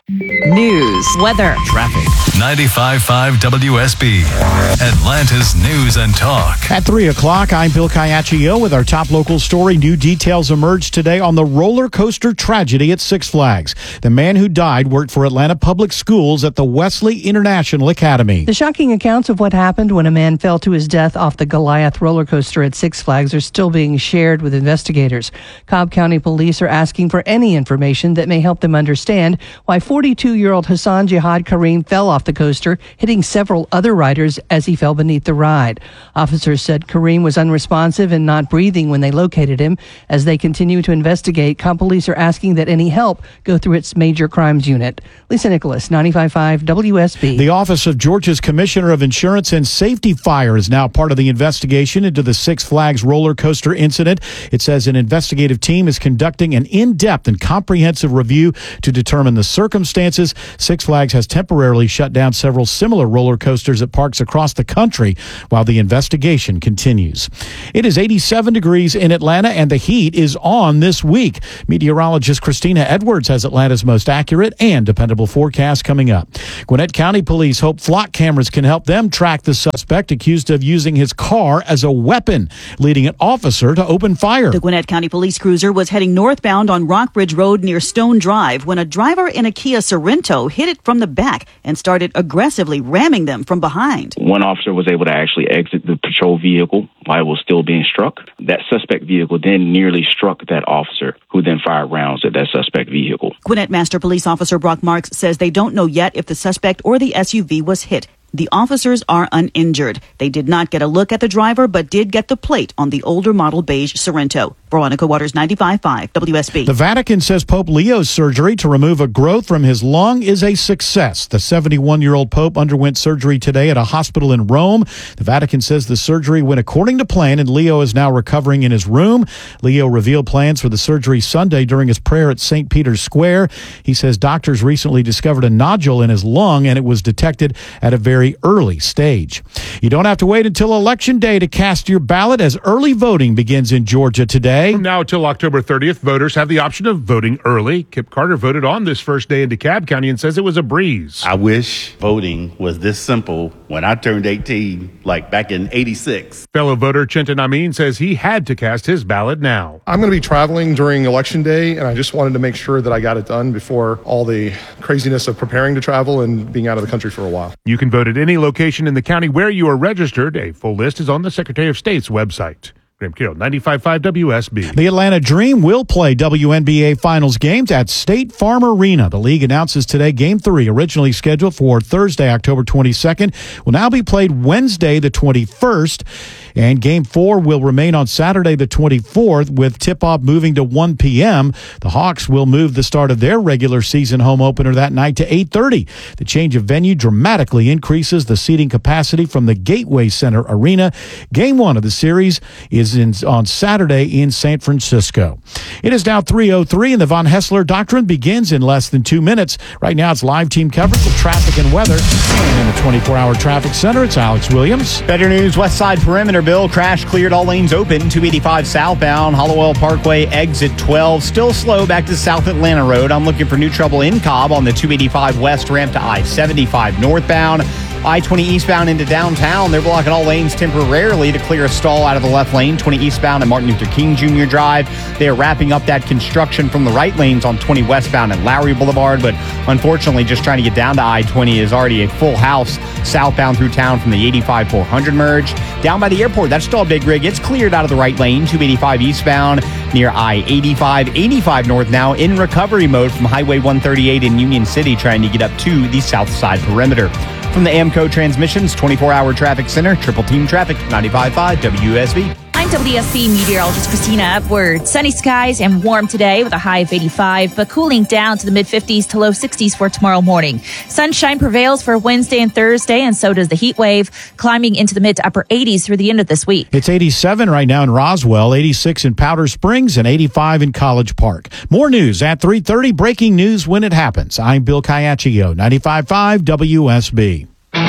Speaker 5: news,
Speaker 17: weather,
Speaker 8: traffic.
Speaker 2: ninety-five point five W S B, Atlanta's News and Talk.
Speaker 6: At three o'clock, I'm Bill Caiaccio with our top local story. New details emerged today on the roller coaster tragedy at Six Flags. The man who died worked for Atlanta Public Schools at the Wesley International Academy.
Speaker 9: The shocking accounts of what happened when a man fell to his death off the Goliath roller coaster at Six Flags are still being shared with investigators. Cobb County Police are asking for any information that may help them understand why forty-two-year-old Hassan Jihad Kareem fell off the coaster, hitting several other riders as he fell beneath the ride. Officers said Kareem was unresponsive and not breathing when they located him. As they continue to investigate, Cobb Police are asking that any help go through its major crimes unit. Lisa Nicholas, ninety-five point five W S B.
Speaker 6: The Office of Georgia's Commissioner of Insurance and Safety Fire is now part of the investigation into the Six Flags roller coaster incident. It says an investigative team is conducting an in-depth and comprehensive review to determine the circumstances. Six Flags has temporarily shut down several similar roller coasters at parks across the country while the investigation continues. It is eighty-seven degrees in Atlanta, and the heat is on this week. Meteorologist Christina Edwards has Atlanta's most accurate and dependable forecast coming up. Gwinnett County Police hope flock cameras can help them track the suspect accused of using his car as a weapon, leading an officer to open fire.
Speaker 22: The Gwinnett County Police cruiser was heading northbound on Rockbridge Road near Stone Drive when a driver in a Kia Sorento hit it from the back and started aggressively ramming them from behind.
Speaker 12: One officer was able to actually exit the patrol vehicle while it was still being struck. That suspect vehicle then nearly struck that officer, who then fired rounds at that suspect vehicle.
Speaker 22: Gwinnett Master Police Officer Brock Marks says they don't know yet if the suspect or the S U V was hit. The officers are uninjured. They did not get a look at the driver, but did get the plate on the older model beige Sorento. Veronica Waters, ninety-five point five W S B.
Speaker 6: The Vatican says Pope Leo's surgery to remove a growth from his lung is a success. The seventy-one-year-old Pope underwent surgery today at a hospital in Rome. The Vatican says the surgery went according to plan, and Leo is now recovering in his room. Leo revealed plans for the surgery Sunday during his prayer at Saint Peter's Square. He says doctors recently discovered a nodule in his lung, and it was detected at a very early stage. You don't have to wait until Election Day to cast your ballot, as early voting begins in Georgia today.
Speaker 23: From now till October thirtieth, voters have the option of voting early. Kip Carter voted on this first day in DeKalb County and says it was a breeze.
Speaker 13: I wish voting was this simple when I turned eighteen, like back in eighty-six.
Speaker 23: Fellow voter Chintan Amin says he had to cast his ballot now.
Speaker 14: I'm going to be traveling during Election Day, and I just wanted to make sure that I got it done before all the craziness of preparing to travel and being out of the country for a while.
Speaker 23: You can vote at any location in the county where you are registered. A full list is on the Secretary of State's website. Graham Carroll, ninety-five point five W S B.
Speaker 6: The Atlanta Dream will play W N B A Finals games at State Farm Arena. The league announces today Game three, originally scheduled for Thursday, October twenty-second, will now be played Wednesday, the twenty-first. And Game four will remain on Saturday, the twenty-fourth, with tip-off moving to one p.m. The Hawks will move the start of their regular season home opener that night to eight thirty. The change of venue dramatically increases the seating capacity from the Gateway Center Arena. Game one of the series is in, on Saturday in San Francisco. It is now three oh three, and the Von Hessler Doctrine begins in less than two minutes. Right now, it's live team coverage of traffic and weather. And in the twenty-four hour traffic center, it's Alex Williams.
Speaker 3: Better news, West Side Perimeter, Bill. Crash cleared, all lanes open. two eighty-five southbound, Hollowell Parkway, exit twelve. Still slow back to South Atlanta Road. I'm looking for new trouble in Cobb on the two eighty-five west ramp to I seventy-five northbound. I twenty eastbound into downtown. They're blocking all lanes temporarily to clear a stall out of the left lane. twenty eastbound at Martin Luther King Junior Drive. They are wrapping up that construction from the right lanes on twenty westbound at Lowry Boulevard, but unfortunately just trying to get down to I twenty is already a full house southbound through town from the eighty-five four hundred merge. Down by the airport, that's still a big rig. It's cleared out of the right lane. two eighty-five eastbound near I eighty-five. eighty-five north now in recovery mode from Highway one thirty-eight in Union City, trying to get up to the south side perimeter. From the AMCO Transmissions twenty-four hour Traffic Center, Triple Team Traffic, ninety-five point five W S B.
Speaker 17: I'm W S B meteorologist Christina Upward. Sunny skies and warm today with a high of eighty-five, but cooling down to the mid-fifties to low sixties for tomorrow morning. Sunshine prevails for Wednesday and Thursday, and so does the heat wave, climbing into the mid to upper eighties through the end of this week.
Speaker 6: It's eighty-seven right now in Roswell, eighty-six in Powder Springs, and eighty-five in College Park. More news at three thirty, breaking news when it happens. I'm Bill Caiaccio, ninety-five point five W S B.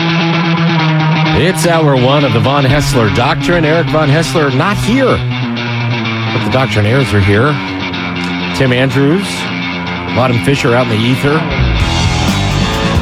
Speaker 24: It's hour one of the Von Hessler Doctrine. Eric Von Hessler not here, but the doctrinaires are here. Tim Andrews, Lawton Fisher out in the ether.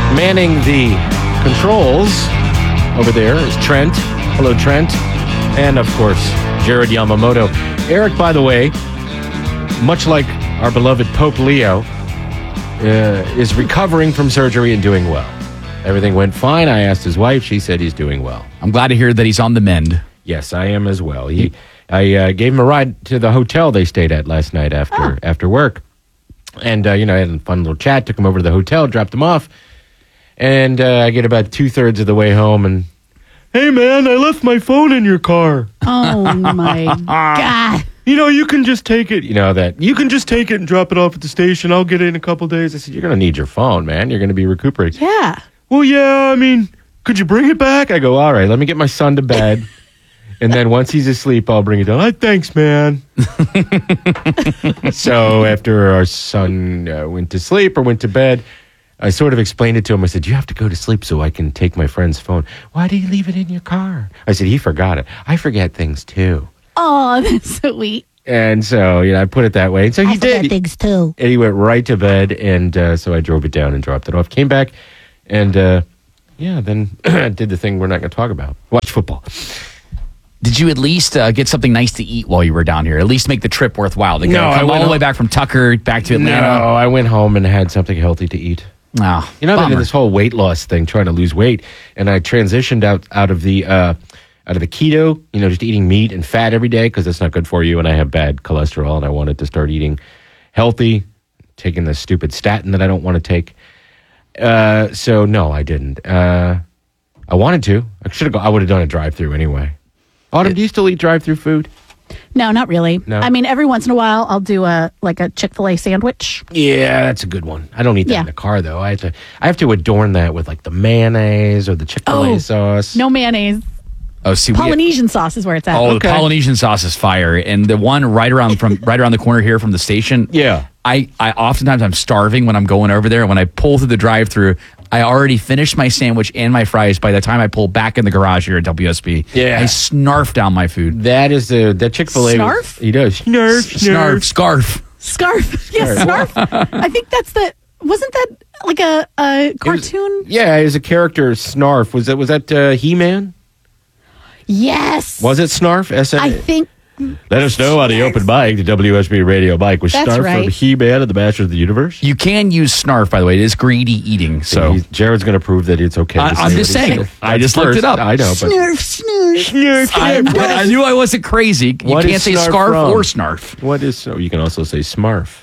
Speaker 24: Manning the controls over there is Trent. Hello, Trent. And, of course, Jared Yamamoto. Eric, by the way, much like our beloved Pope Leo, uh, is recovering from surgery and doing well. Everything went fine. I asked his wife. She said he's doing well.
Speaker 10: I'm glad to hear that he's on the mend.
Speaker 24: Yes, I am as well. He, I uh, gave him a ride to the hotel they stayed at last night after oh. after work. And, uh, you know, I had a fun little chat, took him over to the hotel, dropped him off. And uh, I get about two-thirds of the way home and, hey, man, I left my phone in your car.
Speaker 11: Oh, my God.
Speaker 24: You know, you can just take it. You know that. You can just take it and drop it off at the station. I'll get it in a couple days. I said, you're going to need your phone, man. You're going to be recuperating.
Speaker 11: Yeah.
Speaker 24: Well, yeah, I mean, could you bring it back? I go, all right, let me get my son to bed. And then once he's asleep, I'll bring it down. Oh, thanks, man. So after our son uh, went to sleep or went to bed, I sort of explained it to him. I said, you have to go to sleep so I can take my friend's phone. Why did you leave it in your car? I said, he forgot it. I forget things, too.
Speaker 11: Oh, that's sweet.
Speaker 24: And so, you know, I put it that way. And so he
Speaker 11: I
Speaker 24: did.
Speaker 11: forget things, too.
Speaker 24: And he went right to bed. And uh, so I drove it down and dropped it off. Came back and, uh, yeah, then did the thing we're not going to talk about. Watch football.
Speaker 10: Did you at least uh, get something nice to eat while you were down here? At least make the trip worthwhile? To go
Speaker 24: No, I
Speaker 10: come
Speaker 24: went
Speaker 10: all the way
Speaker 24: home-
Speaker 10: back from Tucker back to Atlanta?
Speaker 24: No, I went home and had something healthy to eat.
Speaker 10: Oh,
Speaker 24: you know, I
Speaker 10: bummer.
Speaker 24: did this whole weight loss thing, trying to lose weight, and I transitioned out out of the uh, out of the keto. You know, just eating meat and fat every day because that's not good for you. And I have bad cholesterol, and I wanted to start eating healthy, taking the stupid statin that I don't want to take. Uh, so no, I didn't. Uh, I wanted to. I should have. I would have done a drive-through anyway. Autumn, do you still eat drive-through food?
Speaker 11: No, not really.
Speaker 24: No?
Speaker 11: I mean, every once in a while, I'll do a like a Chick-fil-A sandwich.
Speaker 24: Yeah, that's a good one. I don't eat that
Speaker 11: Yeah.
Speaker 24: in the car though. I have to. I have to adorn that with like the mayonnaise or the Chick-fil-A
Speaker 11: Oh,
Speaker 24: sauce.
Speaker 11: No mayonnaise.
Speaker 10: Oh, see, we-
Speaker 11: Polynesian sauce is where it's at.
Speaker 10: Oh, the Polynesian sauce is fire, and the one right around from right around the corner here from the station.
Speaker 24: Yeah,
Speaker 10: I, I oftentimes I'm starving when I'm going over there. When I pull through the drive-through, I already finished my sandwich and my fries by the time I pull back in the garage here at W S B.
Speaker 24: Yeah.
Speaker 10: I snarf down my food.
Speaker 24: That is the that Chick-fil-A.
Speaker 11: Snarf?
Speaker 24: He does. Snarf,
Speaker 10: Snarf, scarf.
Speaker 11: Scarf. Yes,
Speaker 24: Scarf.
Speaker 11: scarf. I think that's the. Wasn't that like a, a cartoon?
Speaker 24: Yeah, as a character, Snarf was that was that uh, He-Man?
Speaker 11: Yes.
Speaker 24: Was it Snarf? S N
Speaker 11: I think.
Speaker 24: Let us know on the open mic, the W S B radio mic. Was
Speaker 11: That's
Speaker 24: Snarf
Speaker 11: right.
Speaker 24: from He-Man and the Masters of the Universe?
Speaker 10: You can use snarf, by the way. It is greedy eating. So
Speaker 24: He's- Jared's going to prove that it's okay.
Speaker 10: I-
Speaker 24: to
Speaker 10: I'm
Speaker 24: say
Speaker 10: just
Speaker 24: what he
Speaker 10: saying.
Speaker 24: said.
Speaker 10: I just
Speaker 24: That's
Speaker 10: looked it
Speaker 24: first.
Speaker 10: up.
Speaker 24: I know, but
Speaker 11: Snurf, snurf.
Speaker 10: I, I knew I wasn't crazy. You
Speaker 24: What
Speaker 10: can't
Speaker 24: is
Speaker 10: say
Speaker 24: snarf
Speaker 10: scarf
Speaker 24: from?
Speaker 10: or snarf.
Speaker 24: What is so? You can also say Smurf.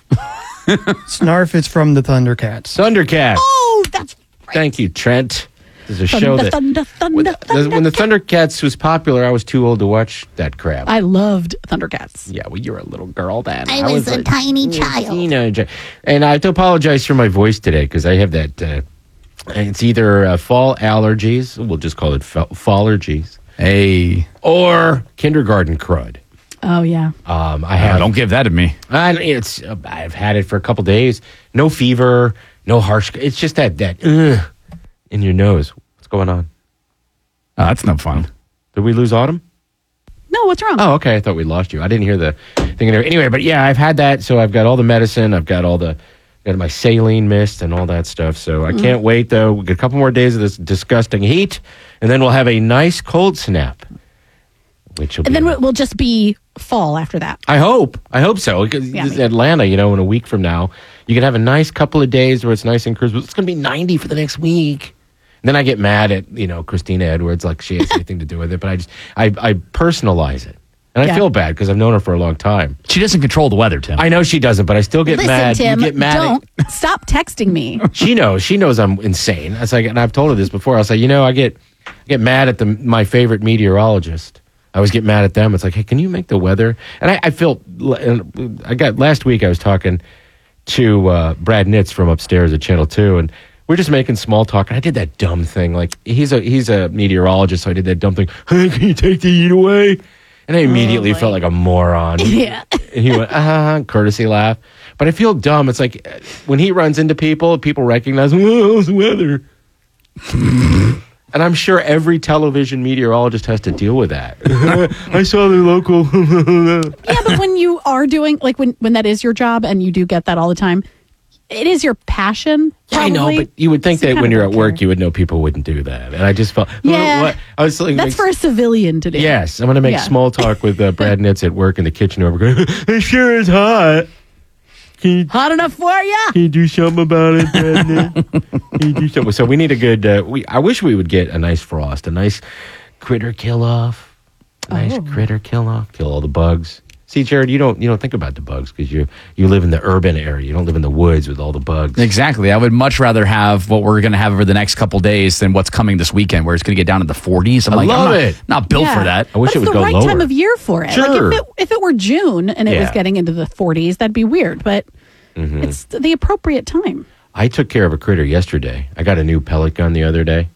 Speaker 15: Snarf is from the Thundercats.
Speaker 24: Thundercats.
Speaker 11: Oh, that's
Speaker 24: Thank you, Trent. There's a show
Speaker 11: thunder,
Speaker 24: that
Speaker 11: thunder, thunder,
Speaker 24: the-
Speaker 11: thunder.
Speaker 24: when the Thundercats was popular, I was too old to watch that crap.
Speaker 11: I loved Thundercats.
Speaker 24: Yeah, well, you were a little girl then.
Speaker 11: I was a tiny child.
Speaker 24: Teenager. And I have to apologize for my voice today because I have that. Uh, it's either uh, fall allergies. We'll just call it fa- fallergies.
Speaker 10: Hey,
Speaker 24: or kindergarten crud.
Speaker 11: Oh yeah.
Speaker 24: Um, I have.
Speaker 10: don't give that to me.
Speaker 24: I, it's. Uh, I've had it for a couple days. No fever. No harsh. It's just that that uh, in your nose. What's going on?
Speaker 10: Oh, that's no fun.
Speaker 24: Did we lose Autumn?
Speaker 11: No, what's wrong?
Speaker 24: Oh, okay. I thought we lost you. I didn't hear the thing. Anyway, but yeah, I've had that. So I've got all the medicine. I've got all the, got my saline mist and all that stuff. So I
Speaker 11: Mm.
Speaker 24: can't wait, though. We got a couple more days of this disgusting heat, and then we'll have a nice cold snap. Which will
Speaker 11: And
Speaker 24: be,
Speaker 11: then we'll just be fall after that.
Speaker 24: I hope. I hope so. Because
Speaker 11: Yeah,
Speaker 24: this is
Speaker 11: me.
Speaker 24: Atlanta, you know, in a week from now, you can have a nice couple of days where it's nice and crisp. It's going to be ninety for the next week. And then I get mad at, you know, Christina Edwards, like she has anything to do with it. But I just, I, I personalize it. And I
Speaker 11: Yeah.
Speaker 24: feel bad because I've known her for a long time.
Speaker 10: She doesn't control the weather, Tim.
Speaker 24: I know she doesn't, but I still get
Speaker 11: Listen,
Speaker 24: mad.
Speaker 11: Tim,
Speaker 24: you get mad
Speaker 11: don't stop texting me.
Speaker 24: At, she knows. She knows I'm insane. I was like, and I've told her this before. I was like, you know, I get, I get mad at the my favorite meteorologist. I always get mad at them. It's like, hey, can you make the weather? And I, I feel, and I got last week. I was talking to uh, Brad Nitz from upstairs at Channel Two, and we're just making small talk. And I did that dumb thing. Like he's a he's a meteorologist, so I did that dumb thing. Hey, can you take the heat away? And I immediately felt like a moron.
Speaker 11: Yeah.
Speaker 24: And he went, ah, courtesy laugh. But I feel dumb. It's like uh, when he runs into people, people recognize, oh, it's the weather. And I'm sure every television meteorologist has to deal with that. I saw the local.
Speaker 11: Yeah, but when you are doing like when when that is your job and you do get that all the time, it is your passion.
Speaker 24: Yeah, I know,
Speaker 11: probably.
Speaker 24: but you would think
Speaker 11: So
Speaker 24: that
Speaker 11: kind
Speaker 24: when
Speaker 11: of
Speaker 24: you're
Speaker 11: don't
Speaker 24: at work, you would know people wouldn't do that. And I just felt,
Speaker 11: Yeah.
Speaker 24: what? I was like,
Speaker 11: That's for a civilian to do.
Speaker 24: yes, I'm going to make
Speaker 11: Yeah.
Speaker 24: small talk with uh, Brad Nitz at work in the kitchen over going, it sure is hot. Can you,
Speaker 11: Hot enough for ya?
Speaker 24: can you do something about it, Brad Nitz? Can you do something? So we need a good, uh, we. I wish we would get a nice frost, a nice critter kill off, a nice
Speaker 11: Oh.
Speaker 24: critter kill off, kill all the bugs. See, Jared, you don't you don't think about the bugs because you you live in the urban area. You don't live in the woods with all the bugs.
Speaker 10: Exactly. I would much rather have what we're going to have over the next couple days than what's coming this weekend, where it's going to get down to the forties. I'm
Speaker 24: I
Speaker 10: like,
Speaker 24: love
Speaker 10: I'm not,
Speaker 24: it.
Speaker 10: not built
Speaker 11: Yeah.
Speaker 10: for that.
Speaker 24: I wish
Speaker 11: But
Speaker 24: it
Speaker 11: it's
Speaker 24: would
Speaker 11: the
Speaker 24: go
Speaker 11: right
Speaker 24: lower.
Speaker 11: time of year for it.
Speaker 24: Sure.
Speaker 11: Like if it, if it were June and it was
Speaker 24: Yeah.
Speaker 11: getting into the forties, that'd be weird. But
Speaker 24: Mhm.
Speaker 11: it's the appropriate time.
Speaker 24: I took care of a critter yesterday. I got a new pellet gun the other day.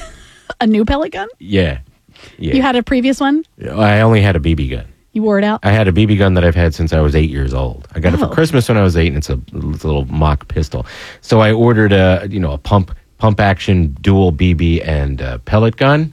Speaker 11: A new pellet gun?
Speaker 24: Yeah, yeah.
Speaker 11: You had a previous one?
Speaker 24: I only had a B B gun.
Speaker 11: You wore it out?
Speaker 24: I had a B B gun that I've had since I was eight years old. I got it
Speaker 11: Oh.
Speaker 24: for Christmas when I was eight, and it's a, it's a little mock pistol. So I ordered a you know a pump pump action dual B B and uh, pellet gun.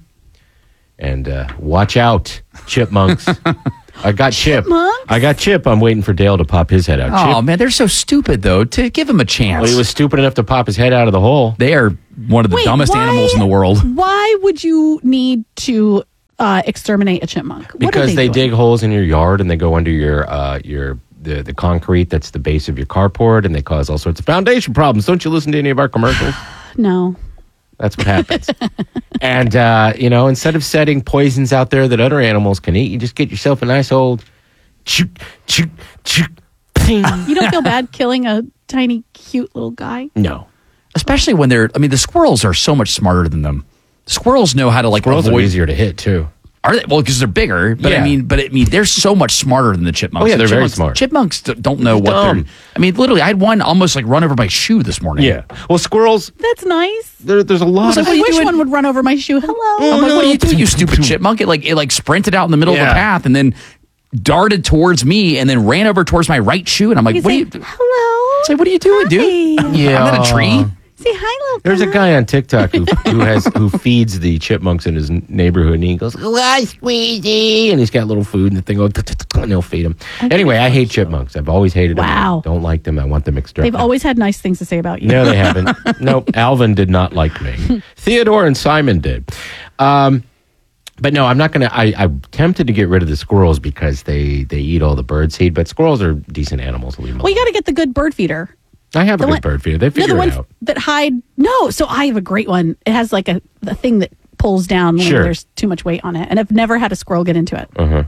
Speaker 24: And uh, watch out, chipmunks! I got Chip.
Speaker 11: Chipmunks?
Speaker 24: I got Chip. I'm waiting for Dale to pop his head out.
Speaker 10: Oh,
Speaker 24: Chip,
Speaker 10: man, they're so stupid, though. To give him a chance.
Speaker 24: well, he was stupid enough to pop his head out of the hole.
Speaker 10: They are one of the
Speaker 11: Wait,
Speaker 10: dumbest
Speaker 11: why-
Speaker 10: animals in the world.
Speaker 11: Why would you need to uh, exterminate a chipmunk? What are
Speaker 24: Because they,
Speaker 11: doing?
Speaker 24: dig holes in your yard and they go under your uh, your the, the concrete that's the base of your carport, and they cause all sorts of foundation problems. Don't you listen to any of our commercials?
Speaker 11: No.
Speaker 24: That's what happens. And uh, you know, instead of setting poisons out there that other animals can eat, you just get yourself a nice old chook, chook, chook, ping.
Speaker 11: You don't feel bad killing a tiny, cute little guy?
Speaker 24: No.
Speaker 10: Especially when they're, I mean, the squirrels are so much smarter than them. Squirrels know how to, like,
Speaker 24: Squirrels
Speaker 10: avoid.
Speaker 24: are easier to hit too.
Speaker 10: Are they? Well, because they're bigger. But I
Speaker 24: Yeah.
Speaker 10: mean, but I mean, they're so much smarter than the chipmunks.
Speaker 24: Oh, yeah, they're
Speaker 10: The
Speaker 24: very
Speaker 10: chipmunks-
Speaker 24: smart.
Speaker 10: Chipmunks d- don't know what
Speaker 24: Dumb.
Speaker 10: they're. I mean, literally, I had one almost like run over my shoe this morning.
Speaker 24: Yeah. Well, squirrels.
Speaker 11: That's nice.
Speaker 24: There, there's a lot
Speaker 10: was like,
Speaker 24: of.
Speaker 10: what are
Speaker 11: I
Speaker 10: you
Speaker 11: wish
Speaker 10: doing?
Speaker 11: one would run over my shoe. Hello.
Speaker 10: I'm like, what are you doing, you stupid chipmunk? It like it like sprinted out in the middle of
Speaker 24: Yeah.
Speaker 10: the path and then darted towards me and then ran over towards my right shoe. And I'm like,
Speaker 11: He's
Speaker 10: what
Speaker 11: like,
Speaker 10: are you?
Speaker 11: hello.
Speaker 10: It's like, what are you doing, dude?
Speaker 11: Hi.
Speaker 24: Yeah.
Speaker 10: I'm in a tree.
Speaker 11: Say hi, little
Speaker 24: There's a
Speaker 11: fella.
Speaker 24: guy on TikTok who, who has who feeds the chipmunks in his neighborhood, and he goes, "Hi, squeezy," and he's got little food, and the thing goes, and they'll feed him. Anyway, I hate chipmunks. I've always hated
Speaker 11: Wow.
Speaker 24: them. Don't like them. I want them exterminated.
Speaker 11: They've always had nice things to say about you.
Speaker 24: No, they haven't. Nope. Alvin did not like me. Theodore and Simon did. Um, but no, I'm not going to. I'm tempted to get rid of the squirrels because they, they eat all the bird seed, but squirrels are decent animals. Leave them
Speaker 11: Well, you got to get the good bird feeder.
Speaker 24: I have a
Speaker 11: the
Speaker 24: good
Speaker 11: one-
Speaker 24: bird feeder. They
Speaker 11: No,
Speaker 24: figure
Speaker 11: the
Speaker 24: it
Speaker 11: ones
Speaker 24: out.
Speaker 11: that hide. No, so I have a great one. It has like a the thing that pulls down when
Speaker 24: Sure.
Speaker 11: there's too much weight on it, and I've never had a squirrel get into it.
Speaker 24: Uh-huh.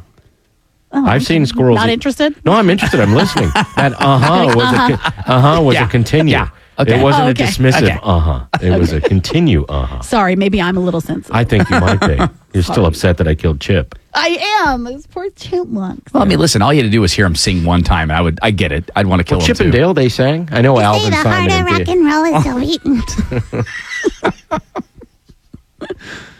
Speaker 11: Oh,
Speaker 24: I've seen squirrels.
Speaker 11: Not interested?
Speaker 24: No, I'm interested. I'm listening. That uh-huh was a con- uh-huh was
Speaker 10: Yeah.
Speaker 24: a continue.
Speaker 10: Yeah. Okay.
Speaker 24: It wasn't
Speaker 11: Oh,
Speaker 24: a
Speaker 11: okay.
Speaker 24: dismissive
Speaker 10: Okay.
Speaker 24: uh-huh. It was a continue uh-huh.
Speaker 11: Sorry, maybe I'm a little sensitive.
Speaker 24: I think you might be. You're still upset that I killed Chip.
Speaker 11: I am. Those poor chipmunks.
Speaker 10: Well, I mean, listen, all you had to do was hear him sing one time. And I would, I get it. I'd want to kill
Speaker 24: Well,
Speaker 10: him
Speaker 24: Chip and
Speaker 10: too.
Speaker 24: Dale, they sang. I know Alvin, Simon, and Dave.
Speaker 11: roll is so eaten.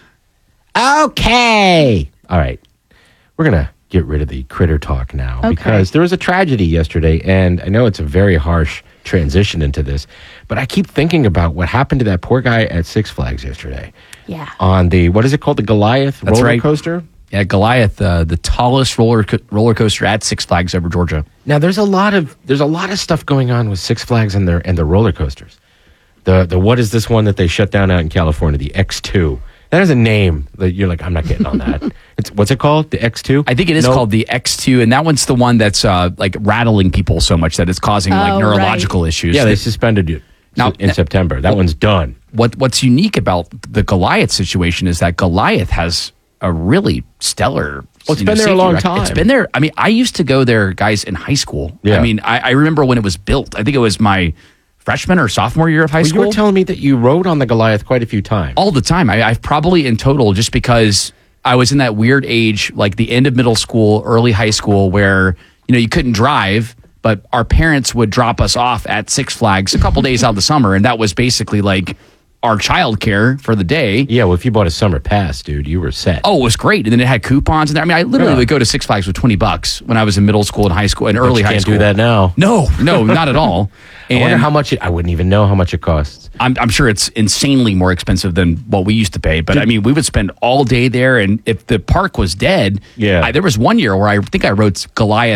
Speaker 24: Okay. All right. We're going to get rid of the critter talk now
Speaker 11: Okay.
Speaker 24: because there was a tragedy yesterday, and I know it's a very harsh transition into this, but I keep thinking about what happened to that poor guy at Six Flags yesterday
Speaker 11: Yeah.
Speaker 24: on the, what is it called? The Goliath
Speaker 10: That's
Speaker 24: roller
Speaker 10: right.
Speaker 24: coaster?
Speaker 10: Yeah, Goliath, uh, the tallest roller co- roller coaster at Six Flags over Georgia.
Speaker 24: Now there's a lot of there's a lot of stuff going on with Six Flags and their and the roller coasters. The the what is this one that they shut down out in California? The X two. That has a name that you're like, I'm not getting on that. It's what's it called? The X two?
Speaker 10: I think it is
Speaker 24: No.
Speaker 10: called the X two, and that one's the one that's uh, like rattling people so much that it's causing like
Speaker 11: Oh,
Speaker 10: neurological issues.
Speaker 24: Yeah, they suspended it
Speaker 10: Now-
Speaker 24: in September. That one's done.
Speaker 10: what what's unique about the Goliath situation is that Goliath has a really stellar.
Speaker 24: Well, it's
Speaker 10: you
Speaker 24: been there a
Speaker 10: safety
Speaker 24: long
Speaker 10: rec-
Speaker 24: time.
Speaker 10: It's been there. I mean, I used to go there, guys, in high school.
Speaker 24: Yeah.
Speaker 10: I mean, I, I remember when it was built. I think it was my freshman or sophomore year of high
Speaker 24: Well, you
Speaker 10: school.
Speaker 24: were telling me that you rode on the Goliath quite a few times.
Speaker 10: all the time. I, I've probably in total just because I was in that weird age, like the end of middle school, early high school, where you know you couldn't drive, but our parents would drop us off at Six Flags a couple days out of the summer, and that was basically like our childcare for the day.
Speaker 24: Yeah, well, if you bought a summer pass, dude, you were set.
Speaker 10: Oh, it was great, and then it had coupons in there. I mean, I literally
Speaker 24: Yeah.
Speaker 10: would go to Six Flags with twenty bucks when I was in middle school and high school and
Speaker 24: But
Speaker 10: early
Speaker 24: you
Speaker 10: high
Speaker 24: can't
Speaker 10: school.
Speaker 24: do that now.
Speaker 10: No, no, not at all.
Speaker 24: I wonder
Speaker 10: And-
Speaker 24: how much it, I wouldn't even know how much it costs.
Speaker 10: I'm, I'm sure it's insanely more expensive than what we used to pay. But I mean, we would spend all day there, and if the park was dead,
Speaker 24: Yeah.
Speaker 10: I, there was one year where I think I rode Goliath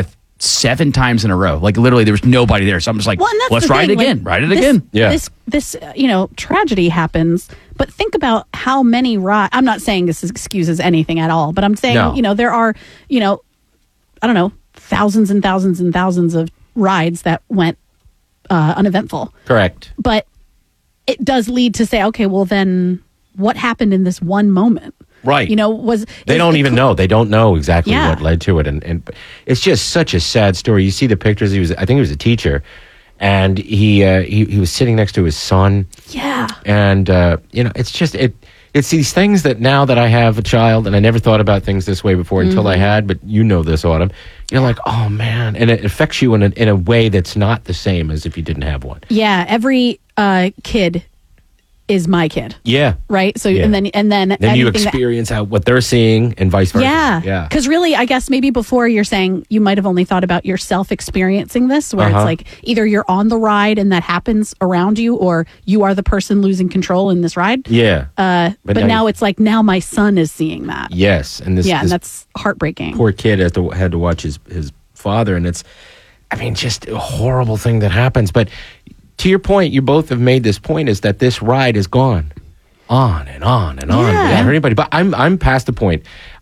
Speaker 10: seven times in a row. Like literally, there was nobody there. So I'm just like,
Speaker 11: Well, and that's
Speaker 10: let's
Speaker 11: the
Speaker 10: ride
Speaker 11: thing,
Speaker 10: it again.
Speaker 11: like,
Speaker 10: ride it
Speaker 11: this-
Speaker 10: again.
Speaker 11: This this uh, you know tragedy happens, but think about how many rides. I'm not saying this excuses anything at all, but I'm saying
Speaker 24: No.
Speaker 11: you know there are you know I don't know thousands and thousands and thousands of rides that went uh, uneventful.
Speaker 24: Correct.
Speaker 11: But it does lead to say, okay, well then what happened in this one moment?
Speaker 24: Right.
Speaker 11: You know, was
Speaker 24: They
Speaker 11: is
Speaker 24: don't
Speaker 11: it
Speaker 24: even
Speaker 11: cl-
Speaker 24: know. They don't know exactly
Speaker 11: Yeah.
Speaker 24: what led to it, and and it's just such a sad story. You see the pictures. He was, I think, he was a teacher, and he uh, he he was sitting next to his son.
Speaker 11: Yeah.
Speaker 24: And uh, you know, it's just it. It's these things that now that I have a child, and I never thought about things this way before until I
Speaker 11: Mhm.
Speaker 24: had. But you know this, Autumn. You're like, oh man, and it affects you in a in a way that's not the same as if you didn't have one.
Speaker 11: Yeah, every uh, kid is my kid,
Speaker 24: Yeah.
Speaker 11: right? So
Speaker 24: Yeah.
Speaker 11: and then and then
Speaker 24: Then you
Speaker 11: anything that-
Speaker 24: experience how what they're seeing, and vice versa.
Speaker 11: Yeah.
Speaker 24: Yeah.
Speaker 11: Because really, I guess maybe before you're saying you might have only thought about yourself experiencing this, where
Speaker 24: Uh-huh.
Speaker 11: it's like either you're on the ride and that happens around you, or you are the person losing control in this ride.
Speaker 24: Yeah.
Speaker 11: Uh,
Speaker 24: But
Speaker 11: but
Speaker 24: now
Speaker 11: now
Speaker 24: you-
Speaker 11: it's like now my son is seeing that.
Speaker 24: Yes, and this
Speaker 11: yeah,
Speaker 24: this
Speaker 11: and that's heartbreaking.
Speaker 24: poor kid had to had to watch his his father, and it's, I mean, just a horrible thing that happens. But to your point, you both have made this point, is that this ride is gone on and on and on
Speaker 11: Yeah.
Speaker 24: without anybody. But I'm I'm past the point.